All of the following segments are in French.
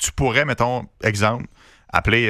tu pourrais, mettons, exemple, appeler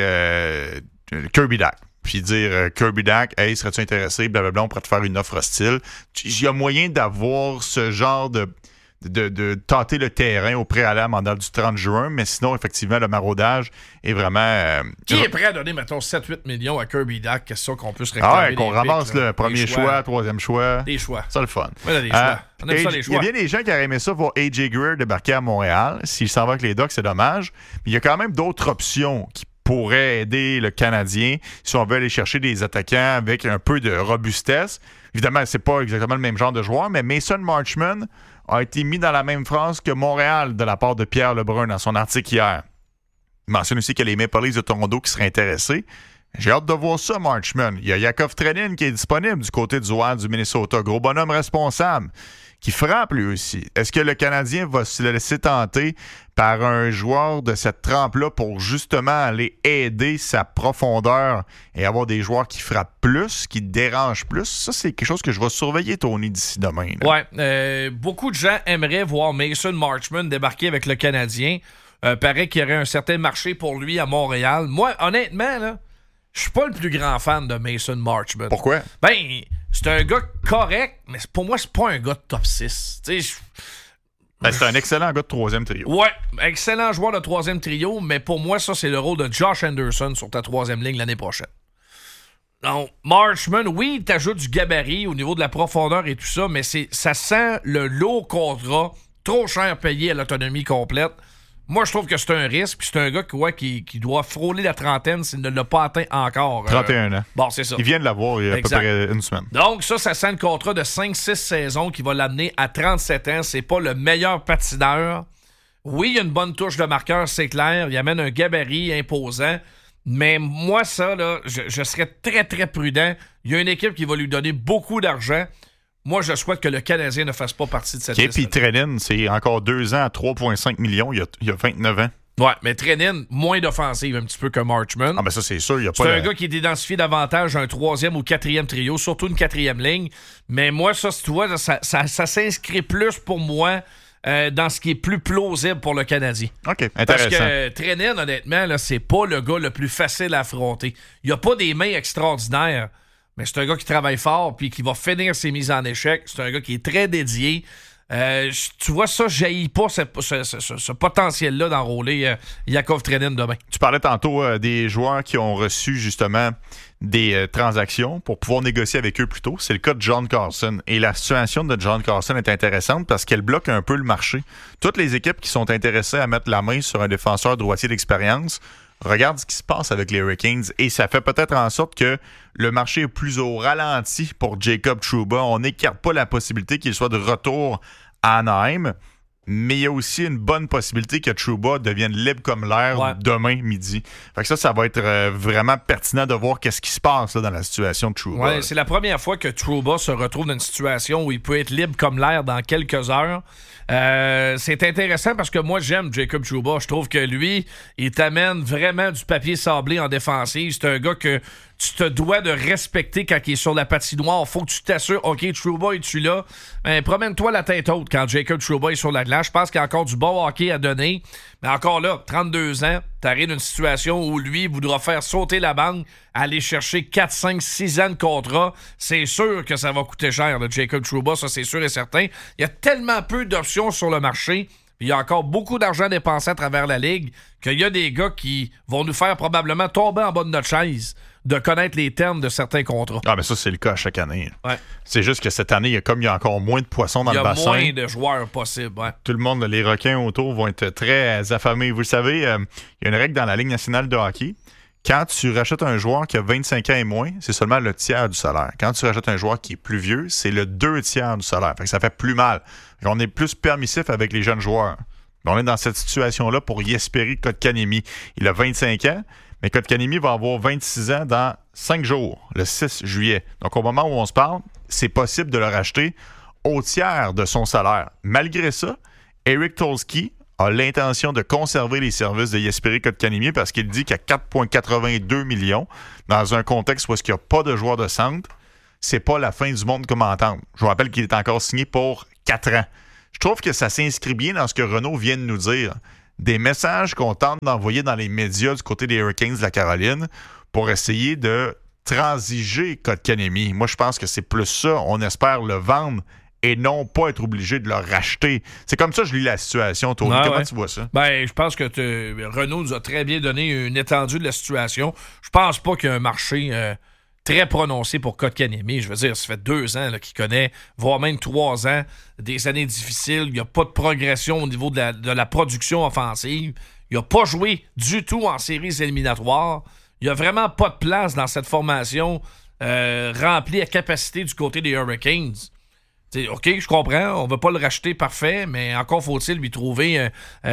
Kirby Dach. Puis dire Kirby Dach, hey, serais-tu intéressé? Blablabla, on pourrait te faire une offre hostile. Il y a moyen d'avoir ce genre de tâter le terrain au préalable mandat du 30 juin, mais sinon, effectivement, le maraudage est vraiment... Qui est prêt à donner, mettons, 7-8 millions à Kirby Dach? Qu'est-ce qu'on peut se réclamer? Qu'on ramasse le premier choix, troisième choix. Des choix. C'est le fun. Voilà, des choix. On aime ça, les choix. Il y a bien des gens qui auraient aimé ça voir AJ Greer débarquer à Montréal. S'il s'en va avec les Ducks, c'est dommage. Mais il y a quand même d'autres options qui pourraient aider le Canadien si on veut aller chercher des attaquants avec un peu de robustesse. Évidemment, c'est pas exactement le même genre de joueur, mais Mason Marchment a été mis dans la même phrase que Montréal de la part de Pierre Lebrun dans son article hier. Il mentionne aussi qu'il y a les Maple Leafs de Toronto qui seraient intéressés. J'ai hâte de voir ça, Marchment. Il y a Yakov Trenin qui est disponible du côté du Wild du Minnesota. Gros bonhomme responsable qui frappe lui aussi. Est-ce que le Canadien va se laisser tenter par un joueur de cette trempe-là pour justement aller aider sa profondeur et avoir des joueurs qui frappent plus, qui dérangent plus? Ça, c'est quelque chose que je vais surveiller, Tony, d'ici demain. Là. Ouais. Beaucoup de gens aimeraient voir Mason Marchment débarquer avec le Canadien. Paraît qu'il y aurait un certain marché pour lui à Montréal. Moi, honnêtement, là, je suis pas le plus grand fan de Mason Marchment. Pourquoi? Ben, c'est un gars correct, mais pour moi, c'est pas un gars de top 6. C'est un excellent gars de troisième trio. Ouais, excellent joueur de troisième trio, mais pour moi, ça, c'est le rôle de Josh Anderson sur ta troisième ligne l'année prochaine. Donc, Marchment, oui, il t'ajoute du gabarit au niveau de la profondeur et tout ça, mais ça sent le lourd contrat, trop cher payé à l'autonomie complète. Moi, je trouve que c'est un risque, puis c'est un gars qui doit frôler la trentaine s'il ne l'a pas atteint encore. 31 ans. Bon, c'est ça. Il vient de l'avoir il y a à peu près une semaine. Donc, ça sent le contrat de 5-6 saisons qui va l'amener à 37 ans. C'est pas le meilleur patineur. Oui, il y a une bonne touche de marqueur, c'est clair. Il amène un gabarit imposant. Mais moi, ça, là, je serais très, très prudent. Il y a une équipe qui va lui donner beaucoup d'argent. Moi, je souhaite que le Canadien ne fasse pas partie de cette liste. Puis Trenin, c'est encore 2 ans à 3,5 millions. Il y a 29 ans. Ouais, mais Trenin, moins d'offensive un petit peu que Marchment. Ah, ben ça, c'est sûr. C'est un gars qui est identifié davantage un troisième ou quatrième trio, surtout une quatrième ligne. Mais moi, ça, si tu vois, ça s'inscrit plus pour moi dans ce qui est plus plausible pour le Canadien. OK, intéressant. Parce que Trenin, honnêtement, là, c'est pas le gars le plus facile à affronter. Il a pas des mains extraordinaires. Mais c'est un gars qui travaille fort puis qui va finir ses mises en échec. C'est un gars qui est très dédié. Tu vois, ça, jaillit pas ce potentiel-là d'enrôler Yakov Trenin demain. Tu parlais tantôt des joueurs qui ont reçu justement des transactions pour pouvoir négocier avec eux plus tôt. C'est le cas de John Carlson. Et la situation de John Carlson est intéressante parce qu'elle bloque un peu le marché. Toutes les équipes qui sont intéressées à mettre la main sur un défenseur droitier d'expérience regarde ce qui se passe avec les Hurricanes et ça fait peut-être en sorte que le marché est plus au ralenti pour Jacob Trouba. On n'écarte pas la possibilité qu'il soit de retour à Anaheim, mais il y a aussi une bonne possibilité que Trouba devienne libre comme l'air demain midi. Fait que ça va être vraiment pertinent de voir qu'est-ce qui se passe là, dans la situation de Trouba. Ouais, c'est la première fois que Trouba se retrouve dans une situation où il peut être libre comme l'air dans quelques heures. C'est intéressant parce que moi, j'aime Jacob Trouba. Je trouve que lui, il t'amène vraiment du papier sablé en défensive. C'est un gars que tu te dois de respecter quand il est sur la patinoire. Faut que tu t'assures, OK, Trouba, es-tu là? Promène-toi la tête haute quand Jacob Trouba est sur la glace. Je pense qu'il y a encore du bon hockey à donner. Mais encore là, 32 ans, t'arrives dans une situation où lui voudra faire sauter la banque, aller chercher 4, 5, 6 ans de contrat. C'est sûr que ça va coûter cher, le Jacob Trouba, ça c'est sûr et certain. Il y a tellement peu d'options sur le marché. Il y a encore beaucoup d'argent dépensé à travers la Ligue qu'il y a des gars qui vont nous faire probablement tomber en bas de notre chaise de connaître les termes de certains contrats. Ah, mais ça, c'est le cas à chaque année. Ouais. C'est juste que cette année, il y a encore moins de poissons dans le bassin. Il y a moins de joueurs possibles. Ouais. Tout le monde, les requins autour vont être très affamés. Vous le savez, il y a une règle dans la Ligue nationale de hockey. Quand tu rachètes un joueur qui a 25 ans et moins, c'est seulement le tiers du salaire. Quand tu rachètes un joueur qui est plus vieux, c'est le 2 tiers du salaire. Fait que ça fait plus mal. On est plus permissif avec les jeunes joueurs. On est dans cette situation-là pour Jesperi Kotkaniemi. Il a 25 ans, mais Kotkaniemi va avoir 26 ans dans 5 jours, le 6 juillet. Donc, au moment où on se parle, c'est possible de le racheter au tiers de son salaire. Malgré ça, Eric Tolsky a l'intention de conserver les services de Jesperi Kotkaniemi parce qu'il dit qu'à 4,82 millions, dans un contexte où il n'y a pas de joueur de centre, c'est pas la fin du monde comme entendre. Je vous rappelle qu'il est encore signé pour 4 ans. Je trouve que ça s'inscrit bien dans ce que Renaud vient de nous dire. des messages qu'on tente d'envoyer dans les médias du côté des Hurricanes de la Caroline pour essayer de transiger Kotkaniemi. Moi, je pense que c'est plus ça. On espère le vendre et non pas être obligé de le racheter. C'est comme ça que je lis la situation, Tony. Comment tu vois ça? Ben, je pense que Renaud nous a très bien donné une étendue de la situation. Je pense pas qu'il y a un marché très prononcé pour Kotkaniemi. Je veux dire, ça fait 2 ans qu'il connaît, voire même 3 ans, des années difficiles. Il n'y a pas de progression au niveau de la production offensive. Il n'a pas joué du tout en séries éliminatoires. Il n'y a vraiment pas de place dans cette formation remplie à capacité du côté des Hurricanes. T'sais, OK, je comprends, on ne veut pas le racheter parfait, mais encore faut-il lui trouver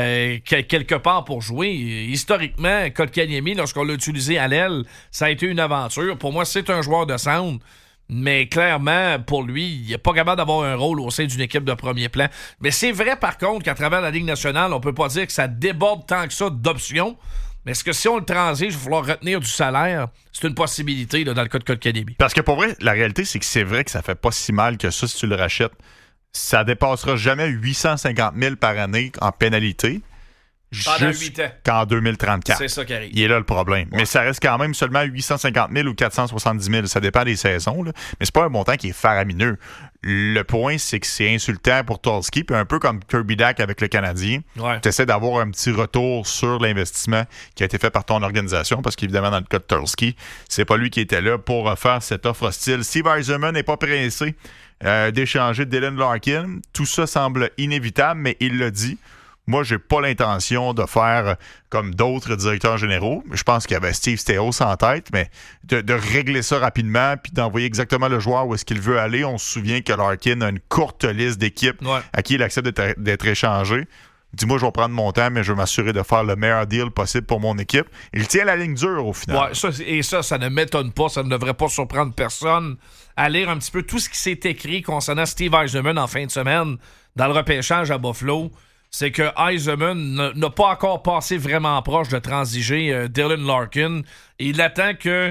quelque part pour jouer. Historiquement, Kotkaniemi, lorsqu'on l'a utilisé à l'aile, ça a été une aventure. Pour moi, c'est un joueur de centre, mais clairement, pour lui, il n'est pas capable d'avoir un rôle au sein d'une équipe de premier plan. Mais c'est vrai, par contre, qu'à travers la Ligue nationale, on ne peut pas dire que ça déborde tant que ça d'options. Mais est-ce que si on le transige, il va falloir retenir du salaire? C'est une possibilité là, dans le cas de Kotkaniemi. Parce que pour vrai, la réalité, c'est que c'est vrai que ça fait pas si mal que ça si tu le rachètes. Ça dépassera jamais 850 000 par année en pénalité. Pendant 8 ans. Qu'en 2034. C'est ça qui arrive. Il est là le problème. Ouais. Mais ça reste quand même seulement 850 000 ou 470 000. Ça dépend des saisons. Là. Mais c'est pas un montant qui est faramineux. Le point, c'est que c'est insultant pour Tulski. Puis un peu comme Kirby Dach avec le Canadien. Ouais. Tu essaies d'avoir un petit retour sur l'investissement qui a été fait par ton organisation. Parce qu'évidemment, dans le cas de Tulski, c'est pas lui qui était là pour faire cette offre hostile. Steve Yzerman n'est pas pressé d'échanger Dylan Larkin. Tout ça semble inévitable, mais il l'a dit. Moi, j'ai pas l'intention de faire comme d'autres directeurs généraux. Je pense qu'il y avait Steve Staios en tête, mais de régler ça rapidement puis d'envoyer exactement le joueur où est-ce qu'il veut aller. On se souvient que Larkin a une courte liste d'équipes à qui il accepte d'être échangé. Dis-moi, je vais prendre mon temps, mais je vais m'assurer de faire le meilleur deal possible pour mon équipe. Il tient la ligne dure au final. Ouais, ça ne m'étonne pas. Ça ne devrait pas surprendre personne à lire un petit peu tout ce qui s'est écrit concernant Steve Yzerman en fin de semaine dans le repêchage à Buffalo. C'est que Yzerman n'a pas encore passé vraiment proche de transiger Dylan Larkin. Il attend que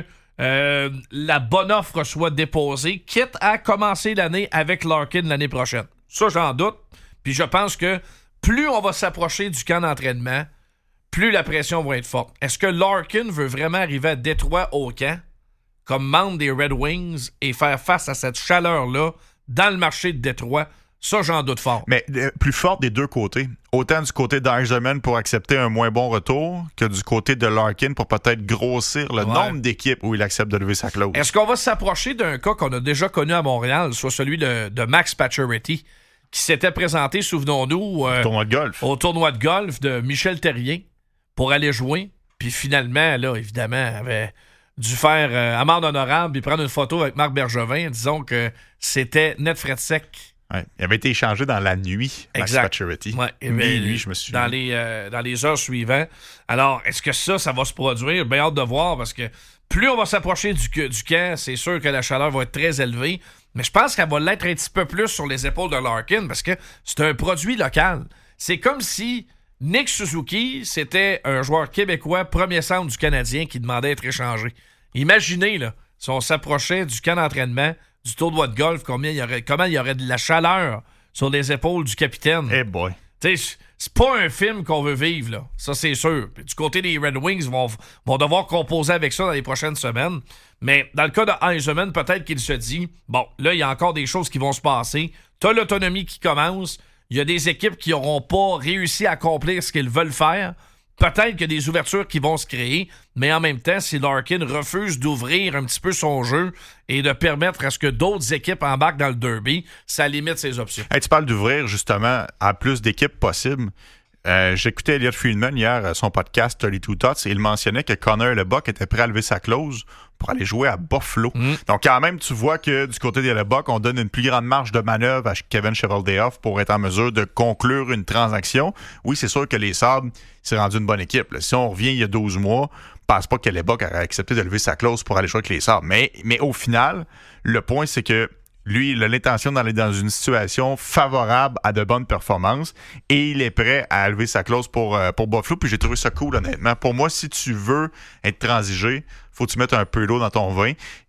la bonne offre soit déposée, quitte à commencer l'année avec Larkin l'année prochaine. Ça, j'en doute. Puis je pense que plus on va s'approcher du camp d'entraînement, plus la pression va être forte. Est-ce que Larkin veut vraiment arriver à Détroit au camp, comme membre des Red Wings, et faire face à cette chaleur-là dans le marché de Détroit? Ça, j'en doute fort. Mais plus forte des deux côtés. Autant du côté d'Yzerman pour accepter un moins bon retour que du côté de Larkin pour peut-être grossir le nombre d'équipes où il accepte de lever sa clause. Est-ce qu'on va s'approcher d'un cas qu'on a déjà connu à Montréal, soit celui de Max Pacioretty, qui s'était présenté, souvenons-nous, au tournoi de golf de Michel Terrien pour aller jouer, puis finalement, là, évidemment, avait dû faire amende honorable puis prendre une photo avec Marc Bergevin. Disons que c'était net fret sec. Ouais. Il avait été échangé dans la nuit, Max Pacioretty. Ouais. Lui, je me souviens. Dans les heures suivantes. Alors, est-ce que ça va se produire? Bien hâte de voir, parce que plus on va s'approcher du camp, c'est sûr que la chaleur va être très élevée. Mais je pense qu'elle va l'être un petit peu plus sur les épaules de Larkin, parce que c'est un produit local. C'est comme si Nick Suzuki, c'était un joueur québécois, premier centre du Canadien, qui demandait à être échangé. Imaginez, là, si on s'approchait du camp d'entraînement, du tournoi de golf, comment il y aurait de la chaleur sur les épaules du capitaine. Eh boy. T'sais, c'est pas un film qu'on veut vivre, là. Ça, c'est sûr. Puis du côté des Red Wings, vont devoir composer avec ça dans les prochaines semaines. Mais dans le cas de Yzerman, peut-être qu'il se dit, bon, là, il y a encore des choses qui vont se passer. T'as l'autonomie qui commence. Il y a des équipes qui n'auront pas réussi à accomplir ce qu'ils veulent faire. Peut-être qu'il y a des ouvertures qui vont se créer, mais en même temps, si Larkin refuse d'ouvrir un petit peu son jeu et de permettre à ce que d'autres équipes embarquent dans le derby, ça limite ses options. Hey, tu parles d'ouvrir justement à plus d'équipes possibles. J'écoutais Elliot Friedman hier à son podcast 32 Thoughts et il mentionnait que Connor Lebock était prêt à lever sa clause pour aller jouer à Buffalo. Donc quand même, tu vois que du côté des Lebock, on donne une plus grande marge de manœuvre à Kevin Cheveldayoff pour être en mesure de conclure une transaction. Oui, c'est sûr que les Sabres, c'est rendu une bonne équipe. Là. Si on revient il y a 12 mois, je pense pas que Lebock aurait accepté de lever sa clause pour aller jouer avec les Sabres. Mais au final, le point, c'est que lui, il a l'intention d'aller dans une situation favorable à de bonnes performances et il est prêt à lever sa clause pour Buffalo. Puis j'ai trouvé ça cool, honnêtement. Pour moi, si tu veux être transigé, faut que tu mettes un peu d'eau dans ton vin.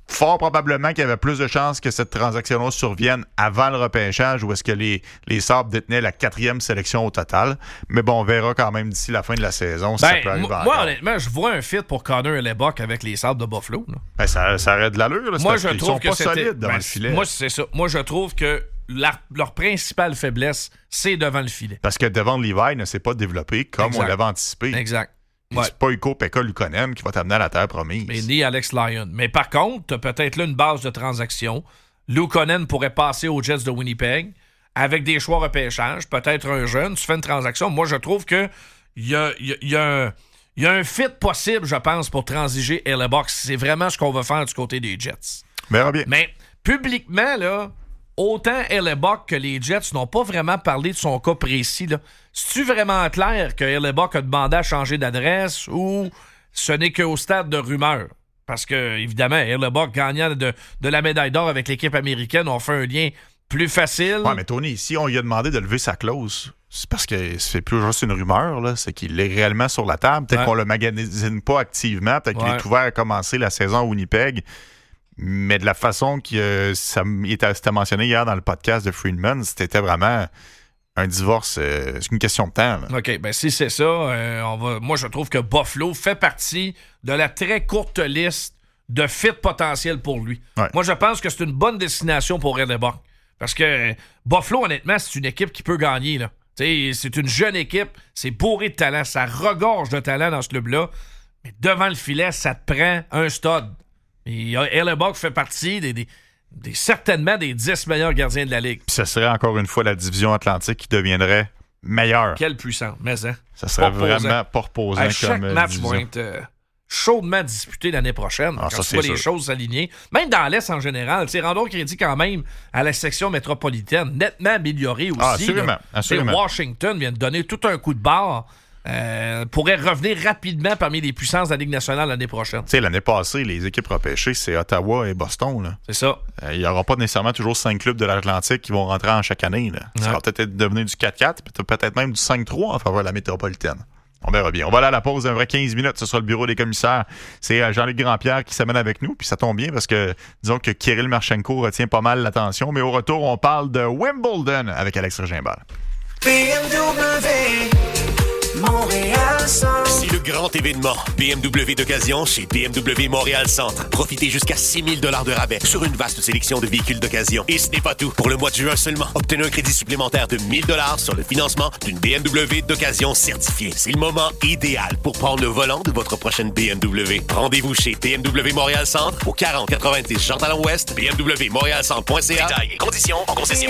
fort probablement qu'il y avait plus de chances que cette transaction-là survienne avant le repêchage ou est-ce que les Sabres détenaient la 4e sélection au total. Mais bon, on verra quand même d'ici la fin de la saison si ça peut arriver encore. Moi, honnêtement, je vois un fit pour Connor Hellebuyck avec les Sabres de Buffalo. Ben, ça aurait de l'allure. Là, moi, je trouve trouve qu'ils sont que pas solides devant le filet. Moi, c'est ça. Moi, je trouve que leur principale faiblesse, c'est devant le filet. Parce que Devon Levi ne s'est pas développé comme on l'avait anticipé. Exact. Ouais. C'est pas Ukko-Pekka Luukkonen qui va t'amener à la terre promise. Mais ni Alex Lyon. Mais par contre, t'as peut-être là une base de transaction. Luukkonen pourrait passer aux Jets de Winnipeg avec des choix repêchage, peut-être un jeune. Tu fais une transaction. Moi, je trouve que il y a un fit possible, je pense, pour transiger Hellebuyck. C'est vraiment ce qu'on va faire du côté des Jets. Verra bien. Mais publiquement, là, autant Hellebuyck que les Jets n'ont pas vraiment parlé de son cas précis. Là. C'est-tu vraiment clair que Hellebuyck a demandé à changer d'adresse ou ce n'est qu'au stade de rumeur? Parce que, évidemment, Hellebuyck, gagnant de la médaille d'or avec l'équipe américaine, on fait un lien plus facile. Ouais, mais Tony, ici, on lui a demandé de lever sa clause. C'est parce que c'est plus juste une rumeur, là. C'est qu'il est réellement sur la table. Peut-être qu'on le magasine pas activement. Peut-être qu'il est ouvert à commencer la saison à Winnipeg. Mais de la façon que c'était mentionné hier dans le podcast de Friedman, c'était vraiment un divorce. C'est une question de temps. Là. OK, ben si c'est ça, moi je trouve que Buffalo fait partie de la très courte liste de fit potentiels pour lui. Ouais. Moi je pense que c'est une bonne destination pour Hellebuyck. Parce que Buffalo, honnêtement, c'est une équipe qui peut gagner. Là. C'est une jeune équipe, c'est bourré de talent, ça regorge de talent dans ce club-là. Mais devant le filet, ça te prend un stud. Et Hellebuyck fait partie certainement des 10 meilleurs gardiens de la Ligue. Puis ce serait encore une fois la division Atlantique qui deviendrait meilleure. Quelle puissance, mais hein? Ça serait vraiment pas reposant comme chaque match division. va être chaudement disputé l'année prochaine. Quand tu vois les choses s'aligner. Même dans l'Est en général. Rendons crédit quand même à la section métropolitaine, nettement améliorée aussi. Assurément. Washington vient de donner tout un coup de barre. Pourrait revenir rapidement parmi les puissances de la Ligue nationale l'année prochaine. L'année passée, les équipes repêchées, c'est Ottawa et Boston. Là. C'est ça. Il n'y aura pas nécessairement toujours 5 clubs de l'Atlantique qui vont rentrer en chaque année. Là. Ça va peut-être devenir du 4-4, peut-être même du 5-3 en faveur de la métropolitaine. On verra bien. On va aller à la pause d'un vrai 15 minutes. Ce sera le bureau des commissaires. C'est Jean-Luc Grandpierre qui s'amène avec nous. Puis ça tombe bien parce que disons que Kirill Marchenko retient pas mal l'attention. Mais au retour, on parle de Wimbledon avec Alex Regimbal. C'est le grand événement BMW d'occasion chez BMW Montréal Centre. Profitez jusqu'à 6 000 $ de rabais sur une vaste sélection de véhicules d'occasion. Et ce n'est pas tout. Pour le mois de juin seulement, obtenez un crédit supplémentaire de 1 000 $ sur le financement d'une BMW d'occasion certifiée. C'est le moment idéal pour prendre le volant de votre prochaine BMW. Rendez-vous chez BMW Montréal Centre au 4090 Jean Talon Ouest, bmwmontrealcentre.ca. Détails et conditions en concession.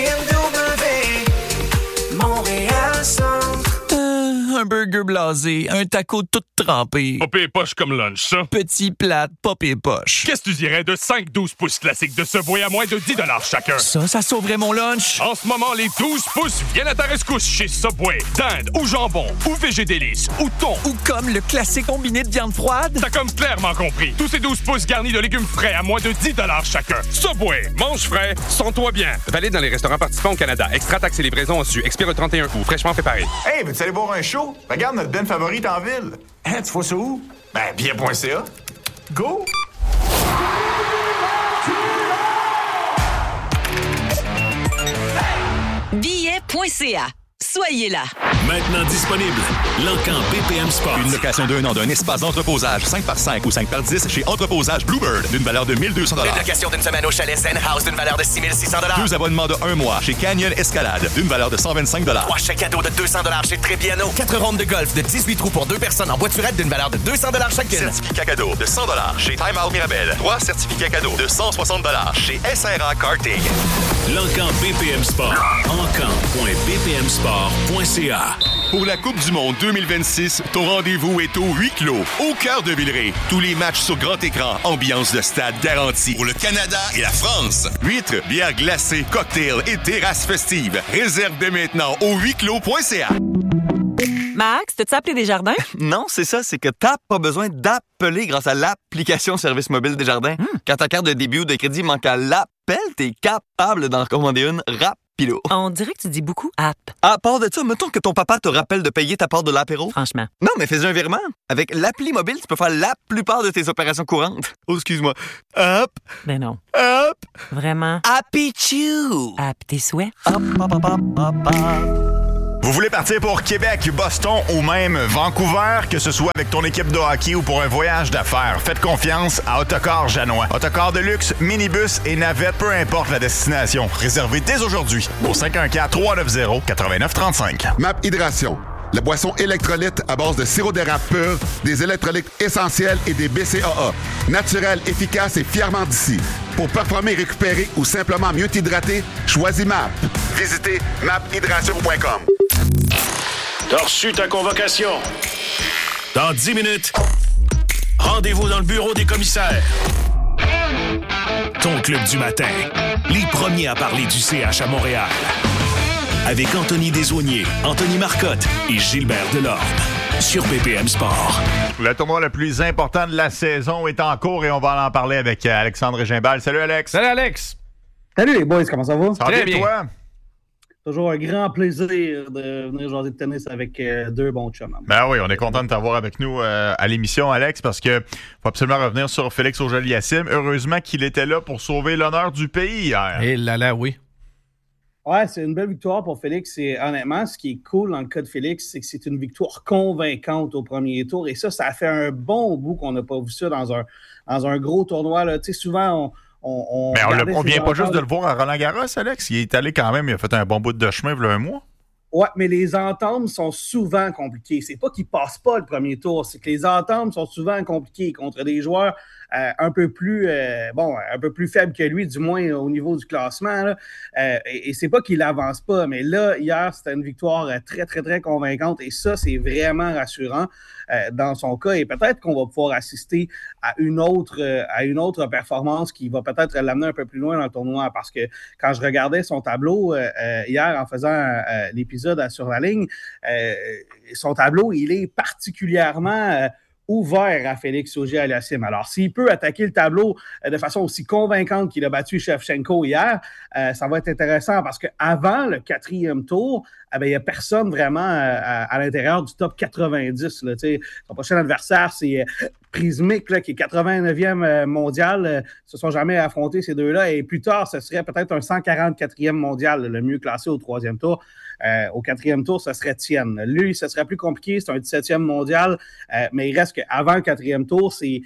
BMW Montréal Centre. Un burger blasé, un taco tout trempé. Pas pire poche comme lunch, ça. Petit plate, pas pire poche. Qu'est-ce que tu dirais de 5-12 pouces classiques de Subway à moins de 10 $ chacun? Ça sauverait mon lunch. En ce moment, les 12 pouces viennent à ta rescousse chez Subway. Dinde ou jambon, ou végédélice, ou thon. Ou comme le classique combiné de viande froide. T'as comme clairement compris. Tous ces 12 pouces garnis de légumes frais à moins de 10 $ chacun. Subway, mange frais, sens-toi bien. Valide dans les restaurants participants au Canada. Extra taxes et livraison reçues. Expire le 31 août. Fraîchement préparé. Hey, veux-tu aller boire un show? Regarde notre ben favorite en ville. Hein, tu vois ça où? Ben, bien.ca. Go! Billet.ca. Soyez là. Maintenant disponible, l'Encan BPM Sport. Une location d'un an d'un espace d'entreposage 5x5 ou 5x10 chez Entreposage Bluebird d'une valeur de 1 200 $. Une location d'une semaine au chalet Zen House d'une valeur de 6 600 $. 2 abonnements de 1 mois chez Canyon Escalade d'une valeur de 125 $. 3 chèques cadeaux de 200 $ chez Trébiano. 4 rondes de golf de 18 trous pour 2 personnes en voiturette d'une valeur de 200 $ chacune. Certificat cadeau de 100 $ chez Time Out Mirabel. 3 certificats cadeaux de 160 $ chez SRA Karting. L'Encan BPM Sport. Encan.bpmsport.ca. Pour la Coupe du Monde 2026, ton rendez-vous est au huis clos, au cœur de Villeray. Tous les matchs sur grand écran, ambiance de stade garantie. Pour le Canada et la France. Huîtres, bières glacées, cocktails et terrasses festives. Réserve dès maintenant au huisclos.ca. Max, t'as-tu appelé Desjardins? Non, c'est ça, c'est que t'as pas besoin d'appeler grâce à l'application Service mobile Desjardins. Quand ta carte de début ou de crédit manque à l'appel, t'es capable d'en recommander une rapidement. Pilot. On dirait que tu dis beaucoup app. À part de ça, mettons que ton papa te rappelle de payer ta part de l'apéro. Franchement. Non, mais fais un virement. Avec l'appli mobile, tu peux faire la plupart de tes opérations courantes. Oh, excuse-moi. Hop. Ben non. Hop. Vraiment. Happy Chew. App tes souhaits. Hop, hop, hop, hop, hop, hop. Vous voulez partir pour Québec, Boston ou même Vancouver, que ce soit avec ton équipe de hockey ou pour un voyage d'affaires, faites confiance à Autocar Janois. Autocar de luxe, minibus et navette, peu importe la destination. Réservez dès aujourd'hui au 514-390-8935. MAP Hydration. La boisson électrolyte à base de sirop d'érable pur, des électrolytes essentiels et des BCAA. Naturel, efficace et fièrement d'ici. Pour performer, récupérer ou simplement mieux t'hydrater, choisis MAP. Visitez maphydration.com. T'as reçu ta convocation. Dans 10 minutes, rendez-vous dans le bureau des commissaires. Ton club du matin. Les premiers à parler du CH à Montréal. Avec Anthony Desaulniers, Anthony Marcotte et Gilbert Delorme. Sur BPM Sport. Le tournoi le plus important de la saison est en cours et on va en parler avec Alexandre Gimbal. Salut Alex. Salut Alex. Salut les boys, comment ça va? Ça va bien, toi? Toujours un grand plaisir de venir jaser de tennis avec deux bons chums. Ben oui, on est content de t'avoir avec nous à l'émission, Alex, parce que faut absolument revenir sur Félix Auger-Aliassime. Heureusement qu'il était là pour sauver l'honneur du pays hier. Et là, oui. Ouais, c'est une belle victoire pour Félix. Et honnêtement, ce qui est cool dans le cas de Félix, c'est que c'est une victoire convaincante au premier tour. Et ça a fait un bon bout qu'on n'a pas vu ça dans un gros tournoi. Tu sais, souvent, Mais on vient pas juste de le voir à Roland-Garros, Alex. Il est allé quand même, il a fait un bon bout de chemin il y a un mois. Ouais, mais les ententes sont souvent compliquées. C'est pas qu'ils passent pas le premier tour, c'est que les ententes sont souvent compliquées contre des joueurs un peu plus faibles que lui, du moins au niveau du classement. Là. Et c'est pas qu'il avance pas, mais là, hier, c'était une victoire très, très, très convaincante et ça, c'est vraiment rassurant dans son cas. Et peut-être qu'on va pouvoir assister à une autre performance qui va peut-être l'amener un peu plus loin dans le tournoi parce que quand je regardais son tableau hier en faisant l'épisode sur la ligne, son tableau, il est particulièrement ouvert à Félix Auger-Aliassime. Alors, s'il peut attaquer le tableau de façon aussi convaincante qu'il a battu Shevchenko hier, ça va être intéressant parce qu'avant le 4e tour, il n'y a personne vraiment à l'intérieur du top 90. Là, son prochain adversaire, c'est Prismic, là, qui est 89e mondial. Ils ne se sont jamais affrontés, ces deux-là. Et plus tard, ce serait peut-être un 144e mondial, le mieux classé au 3e tour. Au 4e tour, ce serait Tien. Lui, ce serait plus compliqué. C'est un 17e mondial. Mais il reste qu'avant le 4e tour, c'est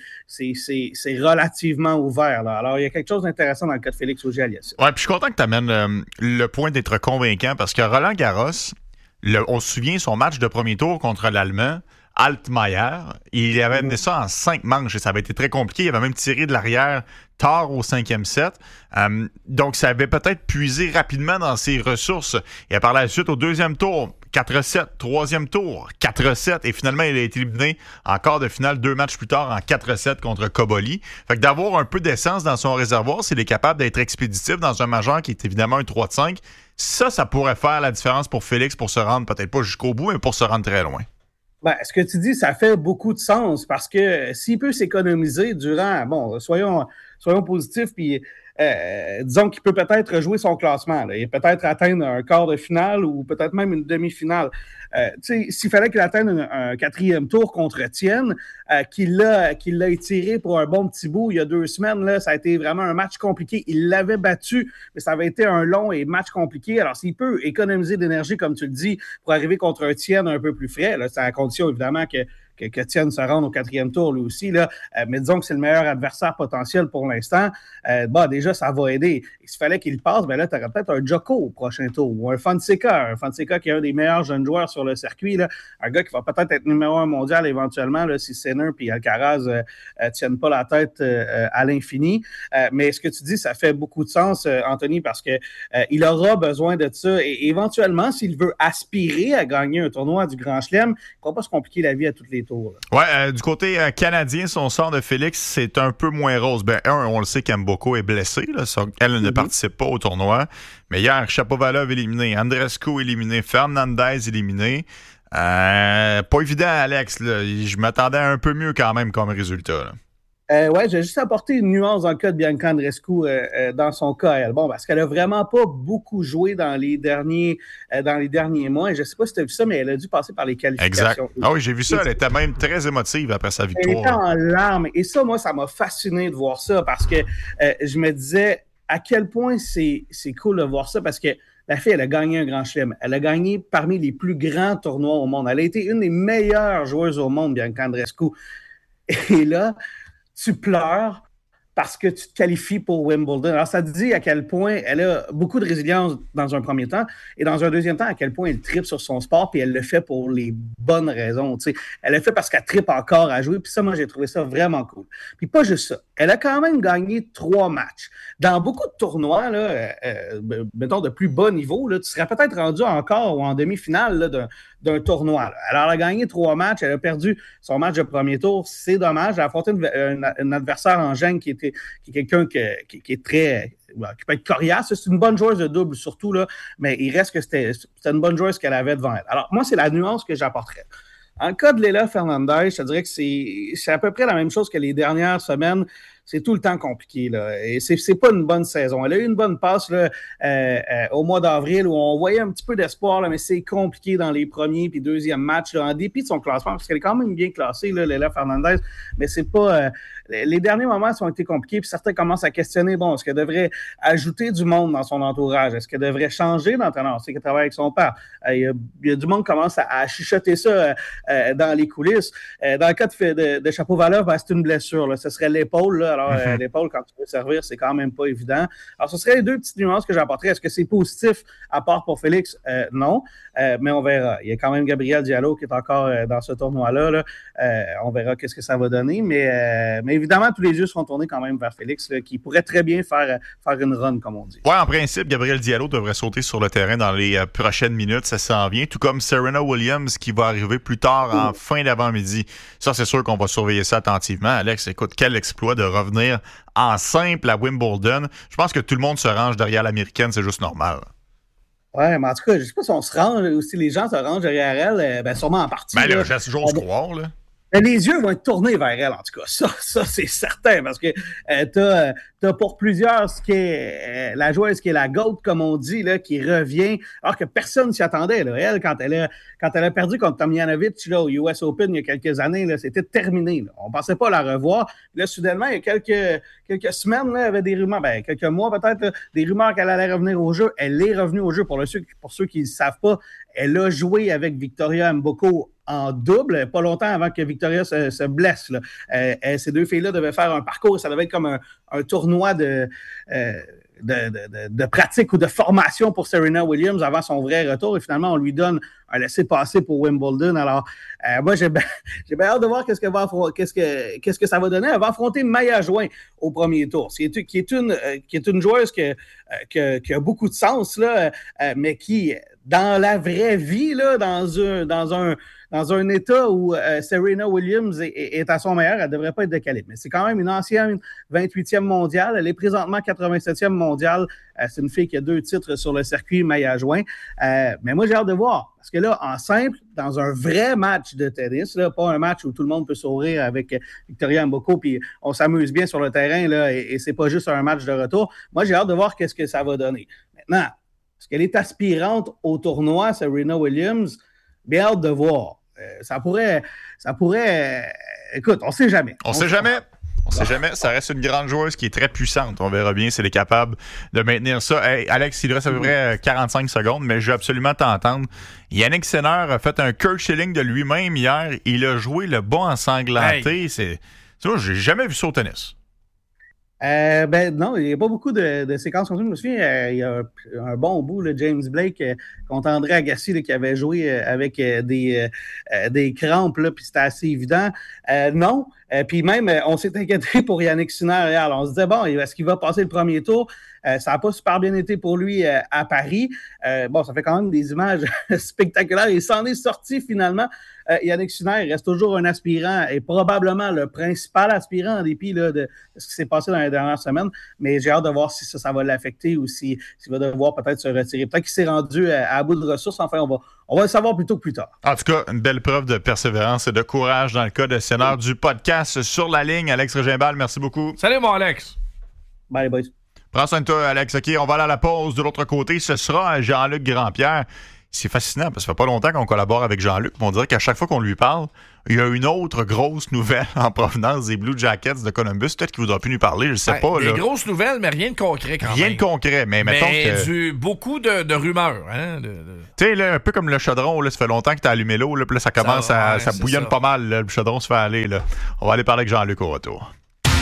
relativement ouvert. Là. Alors, il y a quelque chose d'intéressant dans le cas de Félix Auger-Aliassime. Ouais, puis je suis content que tu amènes le point d'être convaincant parce que Roland Garros, on se souvient son match de premier tour contre l'Allemand, Altmaier, il avait amené ça en 5 manches et ça avait été très compliqué. Il avait même tiré de l'arrière tard au 5e set. Donc, ça avait peut-être puisé rapidement dans ses ressources. Et par la suite, au 2e tour, 4-7, 3e tour, 4-7. Et finalement, il a été éliminé en quart de finale 2 matchs plus tard en 4-7 contre Koboli. Fait que d'avoir un peu d'essence dans son réservoir, s'il est capable d'être expéditif dans un majeur qui est évidemment un 3-5, ça pourrait faire la différence pour Félix pour se rendre peut-être pas jusqu'au bout, mais pour se rendre très loin. Ben, ce que tu dis, ça fait beaucoup de sens parce que s'il peut s'économiser durant, soyons positifs, puis disons qu'il peut peut-être jouer son classement là, et peut-être atteindre un quart de finale ou peut-être même une demi-finale. S'il fallait qu'il atteigne un 4e tour contre Tien, qu'il l'a étiré pour un bon petit bout il y a 2 semaines, là, ça a été vraiment un match compliqué. Il l'avait battu, mais ça avait été un long et match compliqué. Alors, s'il peut économiser d'énergie, comme tu le dis, pour arriver contre un Tien un peu plus frais, là, c'est à la condition, évidemment, que Tien se rende au 4e tour, lui aussi. Là. Mais disons que c'est le meilleur adversaire potentiel pour l'instant. Déjà, ça va aider. Et s'il fallait qu'il passe, là, tu aurais peut-être un Djoko au prochain tour ou un Fonseca. Un Fonseca qui est un des meilleurs jeunes joueurs sur le circuit. Là. Un gars qui va peut-être être numéro 1 mondial éventuellement là, si Sinner et Alcaraz tiennent pas la tête à l'infini. Mais ce que tu dis, ça fait beaucoup de sens, Anthony, parce que il aura besoin de ça. Et éventuellement, s'il veut aspirer à gagner un tournoi du Grand Chelem, il ne va pas se compliquer la vie à toutes les tours. Ouais, du côté canadien, son sort de Félix, c'est un peu moins rose. On le sait qu'Mboko est blessée. Là, elle ne participe pas au tournoi. Mais hier, Shapovalov éliminé, Andreescu éliminé, Fernandez éliminé. Pas évident, Alex. Là. Je m'attendais à un peu mieux quand même comme résultat. Là. Ouais, j'ai juste apporté une nuance dans le cas de Bianca Andreescu dans son cas, elle. Bon, parce qu'elle a vraiment pas beaucoup joué dans les derniers mois. Et je sais pas si tu as vu ça, mais elle a dû passer par les qualifications. Exact. Ah oui, j'ai vu ça. Elle était même très émotive après sa victoire. Elle était en larmes. Et ça, moi, ça m'a fasciné de voir ça parce que je me disais à quel point c'est cool de voir ça parce que la fille, elle a gagné un grand chelem. Elle a gagné parmi les plus grands tournois au monde. Elle a été une des meilleures joueuses au monde, Bianca Andreescu. Et là, tu pleures parce que tu te qualifies pour Wimbledon. Alors, ça te dit à quel point elle a beaucoup de résilience dans un premier temps et dans un deuxième temps, à quel point elle tripe sur son sport puis elle le fait pour les bonnes raisons. Tu sais. Elle le fait parce qu'elle tripe encore à jouer puis ça, moi, j'ai trouvé ça vraiment cool. Puis pas juste ça. Elle a quand même gagné 3 matchs. Dans beaucoup de tournois, là, mettons de plus bas niveau, là, tu serais peut-être rendu encore ou en demi-finale là, d'un tournoi. Là. Alors, elle a gagné 3 matchs. Elle a perdu son match de premier tour. C'est dommage. Elle a affronté un adversaire en gêne qui est quelqu'un qui est très... qui peut être coriace. C'est une bonne joueuse de double surtout, là, mais il reste que c'était une bonne joueuse qu'elle avait devant elle. Alors, moi, c'est la nuance que j'apporterais. En le cas de Leylah Fernandez, je te dirais que c'est à peu près la même chose que les dernières semaines. C'est tout le temps compliqué, là. Et c'est pas une bonne saison. Elle a eu une bonne passe là, au mois d'avril où on voyait un petit peu d'espoir, là, mais c'est compliqué dans les premiers puis deuxièmes matchs, là, en dépit de son classement, parce qu'elle est quand même bien classée, là, Leylah Fernandez, mais c'est pas... les derniers moments ont été compliqués, puis certains commencent à questionner, bon, est-ce qu'elle devrait ajouter du monde dans son entourage? Est-ce qu'elle devrait changer d'entraîneur? On sait qu'elle travaille avec son père. Il y a du monde qui commence à chuchoter ça dans les coulisses. Dans le cas de Shapovalov, ben, c'est une blessure. Là. Ce serait l'épaule. Là. Alors, l'épaule, quand tu veux servir, c'est quand même pas évident. Alors, ce serait les 2 petites nuances que j'apporterais. Est-ce que c'est positif à part pour Félix? Non. Mais on verra. Il y a quand même Gabriel Diallo qui est encore dans ce tournoi-là. Là. On verra qu'est-ce que ça va donner. Mais évidemment, tous les yeux seront tournés quand même vers Félix, là, qui pourrait très bien faire une run, comme on dit. Ouais, en principe, Gabriel Diallo devrait sauter sur le terrain dans les prochaines minutes. Ça s'en vient. Tout comme Serena Williams qui va arriver plus tard en fin d'avant-midi. Ça, c'est sûr qu'on va surveiller ça attentivement. Alex, écoute, quel exploit de revenir en simple à Wimbledon. Je pense que tout le monde se range derrière l'américaine. C'est juste normal. Ouais, mais en tout cas, je sais pas si on se range ou si les gens se rangent derrière elle, ben sûrement en partie. Ben là, j'ose croire, là. Les yeux vont être tournés vers elle, en tout cas. Ça c'est certain, parce que t'as pour plusieurs ce qui est la joueuse qui est la GOAT, comme on dit, là, qui revient, alors que personne s'y attendait. Là. Elle, quand elle a perdu contre Tomljanovic là, au US Open il y a quelques années, là, c'était terminé. Là. On pensait pas la revoir. Là, soudainement, il y a quelques semaines, là, il y avait des rumeurs, quelques mois peut-être, là, des rumeurs qu'elle allait revenir au jeu. Elle est revenue au jeu. Pour ceux qui ne savent pas, elle a joué avec Victoria Mboko en double, pas longtemps avant que Victoria se blesse. Là. Ces 2 filles-là devaient faire un parcours, ça devait être comme un tournoi de pratique ou de formation pour Serena Williams avant son vrai retour. Et finalement, on lui donne un laissez-passer pour Wimbledon. Alors, moi, j'ai bien hâte de voir qu'est-ce que ça va donner. Elle va affronter Maya Jouin au premier tour, qui est une joueuse qui a beaucoup de sens, là, mais qui, dans la vraie vie, là, dans un état où Serena Williams est à son meilleur, elle ne devrait pas être de calibre. Mais c'est quand même une ancienne 28e mondiale. Elle est présentement 87e mondiale. C'est une fille qui a 2 titres sur le circuit, Maya Jouin. Mais moi, j'ai hâte de voir. Parce que là, en simple, dans un vrai match de tennis, là, pas un match où tout le monde peut sourire avec Victoria Mboko, puis on s'amuse bien sur le terrain, là, et c'est pas juste un match de retour. Moi, j'ai hâte de voir qu'est-ce que ça va donner. Maintenant, est-ce qu'elle est aspirante au tournoi, Serena Williams? Bien hâte de voir. Ça pourrait... écoute, on sait jamais. On sait jamais. On sait jamais. Ça reste une grande joueuse qui est très puissante. On verra bien si elle est capable de maintenir ça. Hey, Alex, il reste à peu près 45 secondes, mais je veux absolument t'entendre. Yannick Sinner a fait un Curt Schilling de lui-même hier. Il a joué le bas ensanglanté. Hey. Tu vois, j'ai jamais vu ça au tennis. Non, il n'y a pas beaucoup de séquences comme ça. Je me souviens, il y a un bon bout, là, James Blake contre André Agassi là, qui avait joué avec des crampes, puis c'était assez évident. Non. Puis même, on s'est inquiété pour Yannick Sinner hier. Alors, on se disait, bon, est-ce qu'il va passer le premier tour? Ça n'a pas super bien été pour lui à Paris. Ça fait quand même des images spectaculaires. Il s'en est sorti finalement Yannick Sinner reste toujours un aspirant et probablement le principal aspirant en dépit là, de ce qui s'est passé dans les dernières semaines. Mais j'ai hâte de voir si ça va l'affecter ou s'il va devoir peut-être se retirer. Peut-être qu'il s'est rendu à bout de ressources. Enfin, on va le savoir plutôt que plus tard. En tout cas, une belle preuve de persévérance et de courage dans le cas de Sénat du podcast Sur la ligne. Alex Regimbal, merci beaucoup. Salut, mon Alex. Bye, les boys. Prends soin de toi, Alex. OK, on va aller à la pause. De l'autre côté, ce sera Jean-Luc Grandpierre. C'est fascinant parce que ça fait pas longtemps qu'on collabore avec Jean-Luc. On dirait qu'à chaque fois qu'on lui parle, il y a une autre grosse nouvelle en provenance des Blue Jackets de Columbus. Peut-être qu'il voudra plus nous parler, je sais pas. Des grosses nouvelles, mais rien de concret quand même. Rien de concret, mais mettons que... beaucoup de rumeurs. Hein, Tu sais, un peu comme le chaudron, là, ça fait longtemps que tu as allumé l'eau, là, puis là, ça commence ça bouillonne pas mal. Là, le chaudron se fait aller. Là. On va aller parler avec Jean-Luc au retour.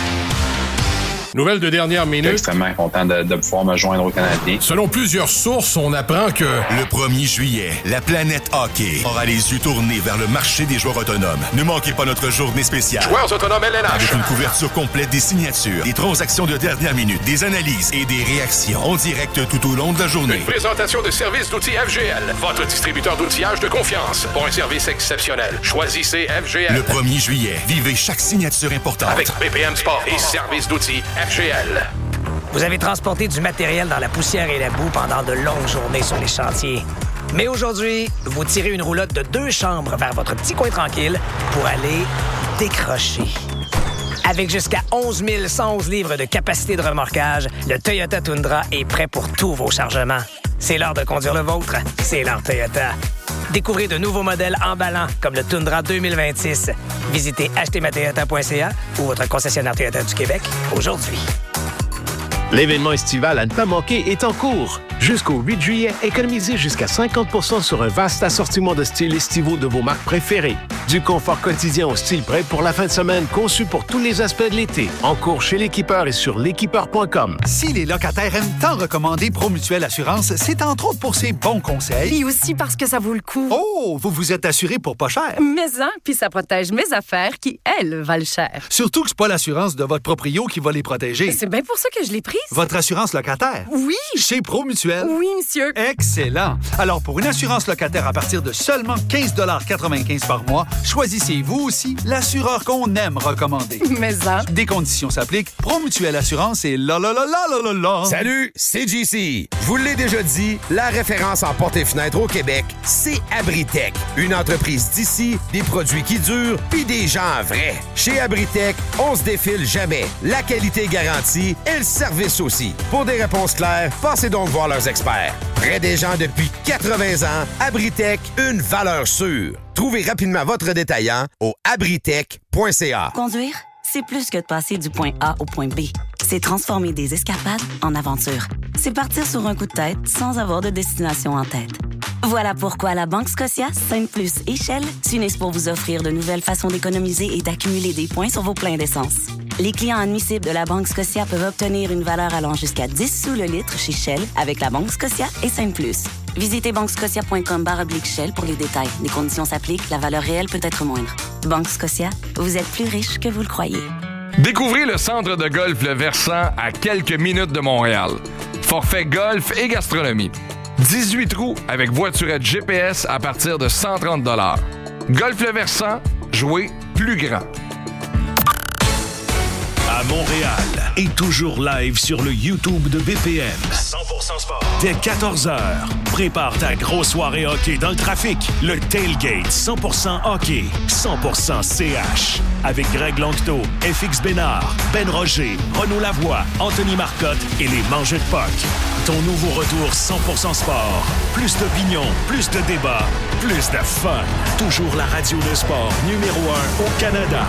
Nouvelle de dernière minute. Je suis extrêmement content de pouvoir me joindre aux Canadiens. Selon plusieurs sources, on apprend que... Le 1er juillet, la planète hockey aura les yeux tournés vers le marché des joueurs autonomes. Ne manquez pas notre journée spéciale. Joueurs autonomes LNH. Avec une couverture complète des signatures, des transactions de dernière minute, des analyses et des réactions en direct tout au long de la journée. Une présentation de services d'outils FGL, votre distributeur d'outillage de confiance. Pour un service exceptionnel, choisissez FGL. Le 1er juillet, vivez chaque signature importante. Avec BPM Sport et services d'outils FGL. Vous avez transporté du matériel dans la poussière et la boue pendant de longues journées sur les chantiers. Mais aujourd'hui, vous tirez une roulotte de 2 chambres vers votre petit coin tranquille pour aller décrocher. Avec jusqu'à 11 111 livres de capacité de remorquage, le Toyota Tundra est prêt pour tous vos chargements. C'est l'heure de conduire le vôtre. C'est l'heure Toyota. Découvrez de nouveaux modèles emballants comme le Tundra 2026. Visitez achetezmatoyota.ca ou votre concessionnaire Toyota du Québec aujourd'hui. L'événement estival à ne pas manquer est en cours. Jusqu'au 8 juillet, économisez jusqu'à 50% sur un vaste assortiment de styles estivaux de vos marques préférées. Du confort quotidien au style prêt pour la fin de semaine, conçu pour tous les aspects de l'été. En cours chez l'équipeur et sur l'équipeur.com. Si les locataires aiment tant recommander Promutuelle Assurance, c'est entre autres pour ses bons conseils. Et aussi parce que ça vaut le coup. Oh, vous vous êtes assuré pour pas cher. Mais puis ça protège mes affaires qui, elles, valent cher. Surtout que c'est pas l'assurance de votre proprio qui va les protéger. C'est bien pour ça que je l'ai prise. Votre assurance locataire? Oui. Chez Promutuelle? Oui, monsieur. Excellent. Alors, pour une assurance locataire à partir de seulement 15,95 par mois, choisissez vous aussi l'assureur qu'on aime recommander. Mais ça. Des conditions s'appliquent. Promutuelle Assurance et la. Salut, c'est JC. Je vous l'ai déjà dit, la référence en portes et fenêtres au Québec, c'est Abritech. Une entreprise d'ici, des produits qui durent, puis des gens vrais. Chez Abritech, on se défile jamais. La qualité est garantie et le service aussi. Pour des réponses claires, passez donc voir leurs experts. Près des gens depuis 80 ans, Abritech, une valeur sûre. Trouvez rapidement votre détaillant au abritech.ca. Conduire, c'est plus que de passer du point A au point B. C'est transformer des escapades en aventures. C'est partir sur un coup de tête sans avoir de destination en tête. Voilà pourquoi la Banque Scotia, Sainte-Plus et Shell s'unissent pour vous offrir de nouvelles façons d'économiser et d'accumuler des points sur vos pleins d'essence. Les clients admissibles de la Banque Scotia peuvent obtenir une valeur allant jusqu'à 10 sous le litre chez Shell avec la Banque Scotia et Sainte-Plus. Visitez banquescotia.com/Shell pour les détails. Les conditions s'appliquent, la valeur réelle peut être moindre. Banque Scotia, vous êtes plus riche que vous le croyez. Découvrez le centre de golf Le Versant à quelques minutes de Montréal. Forfait golf et gastronomie. 18 trous avec voiturette GPS à partir de 130 $. Golf Le Versant, jouez plus grand. À Montréal et toujours live sur le YouTube de BPM. 100% sport. Dès 14h, prépare ta grosse soirée hockey dans le trafic. Le Tailgate 100% hockey, 100% CH. Avec Greg Langto, FX Bénard, Ben Roger, Renaud Lavoie, Anthony Marcotte et les Mangeux de Puck. Ton nouveau retour 100% sport. Plus d'opinion, plus de débats, plus de fun. Toujours la radio de sport numéro 1 au Canada.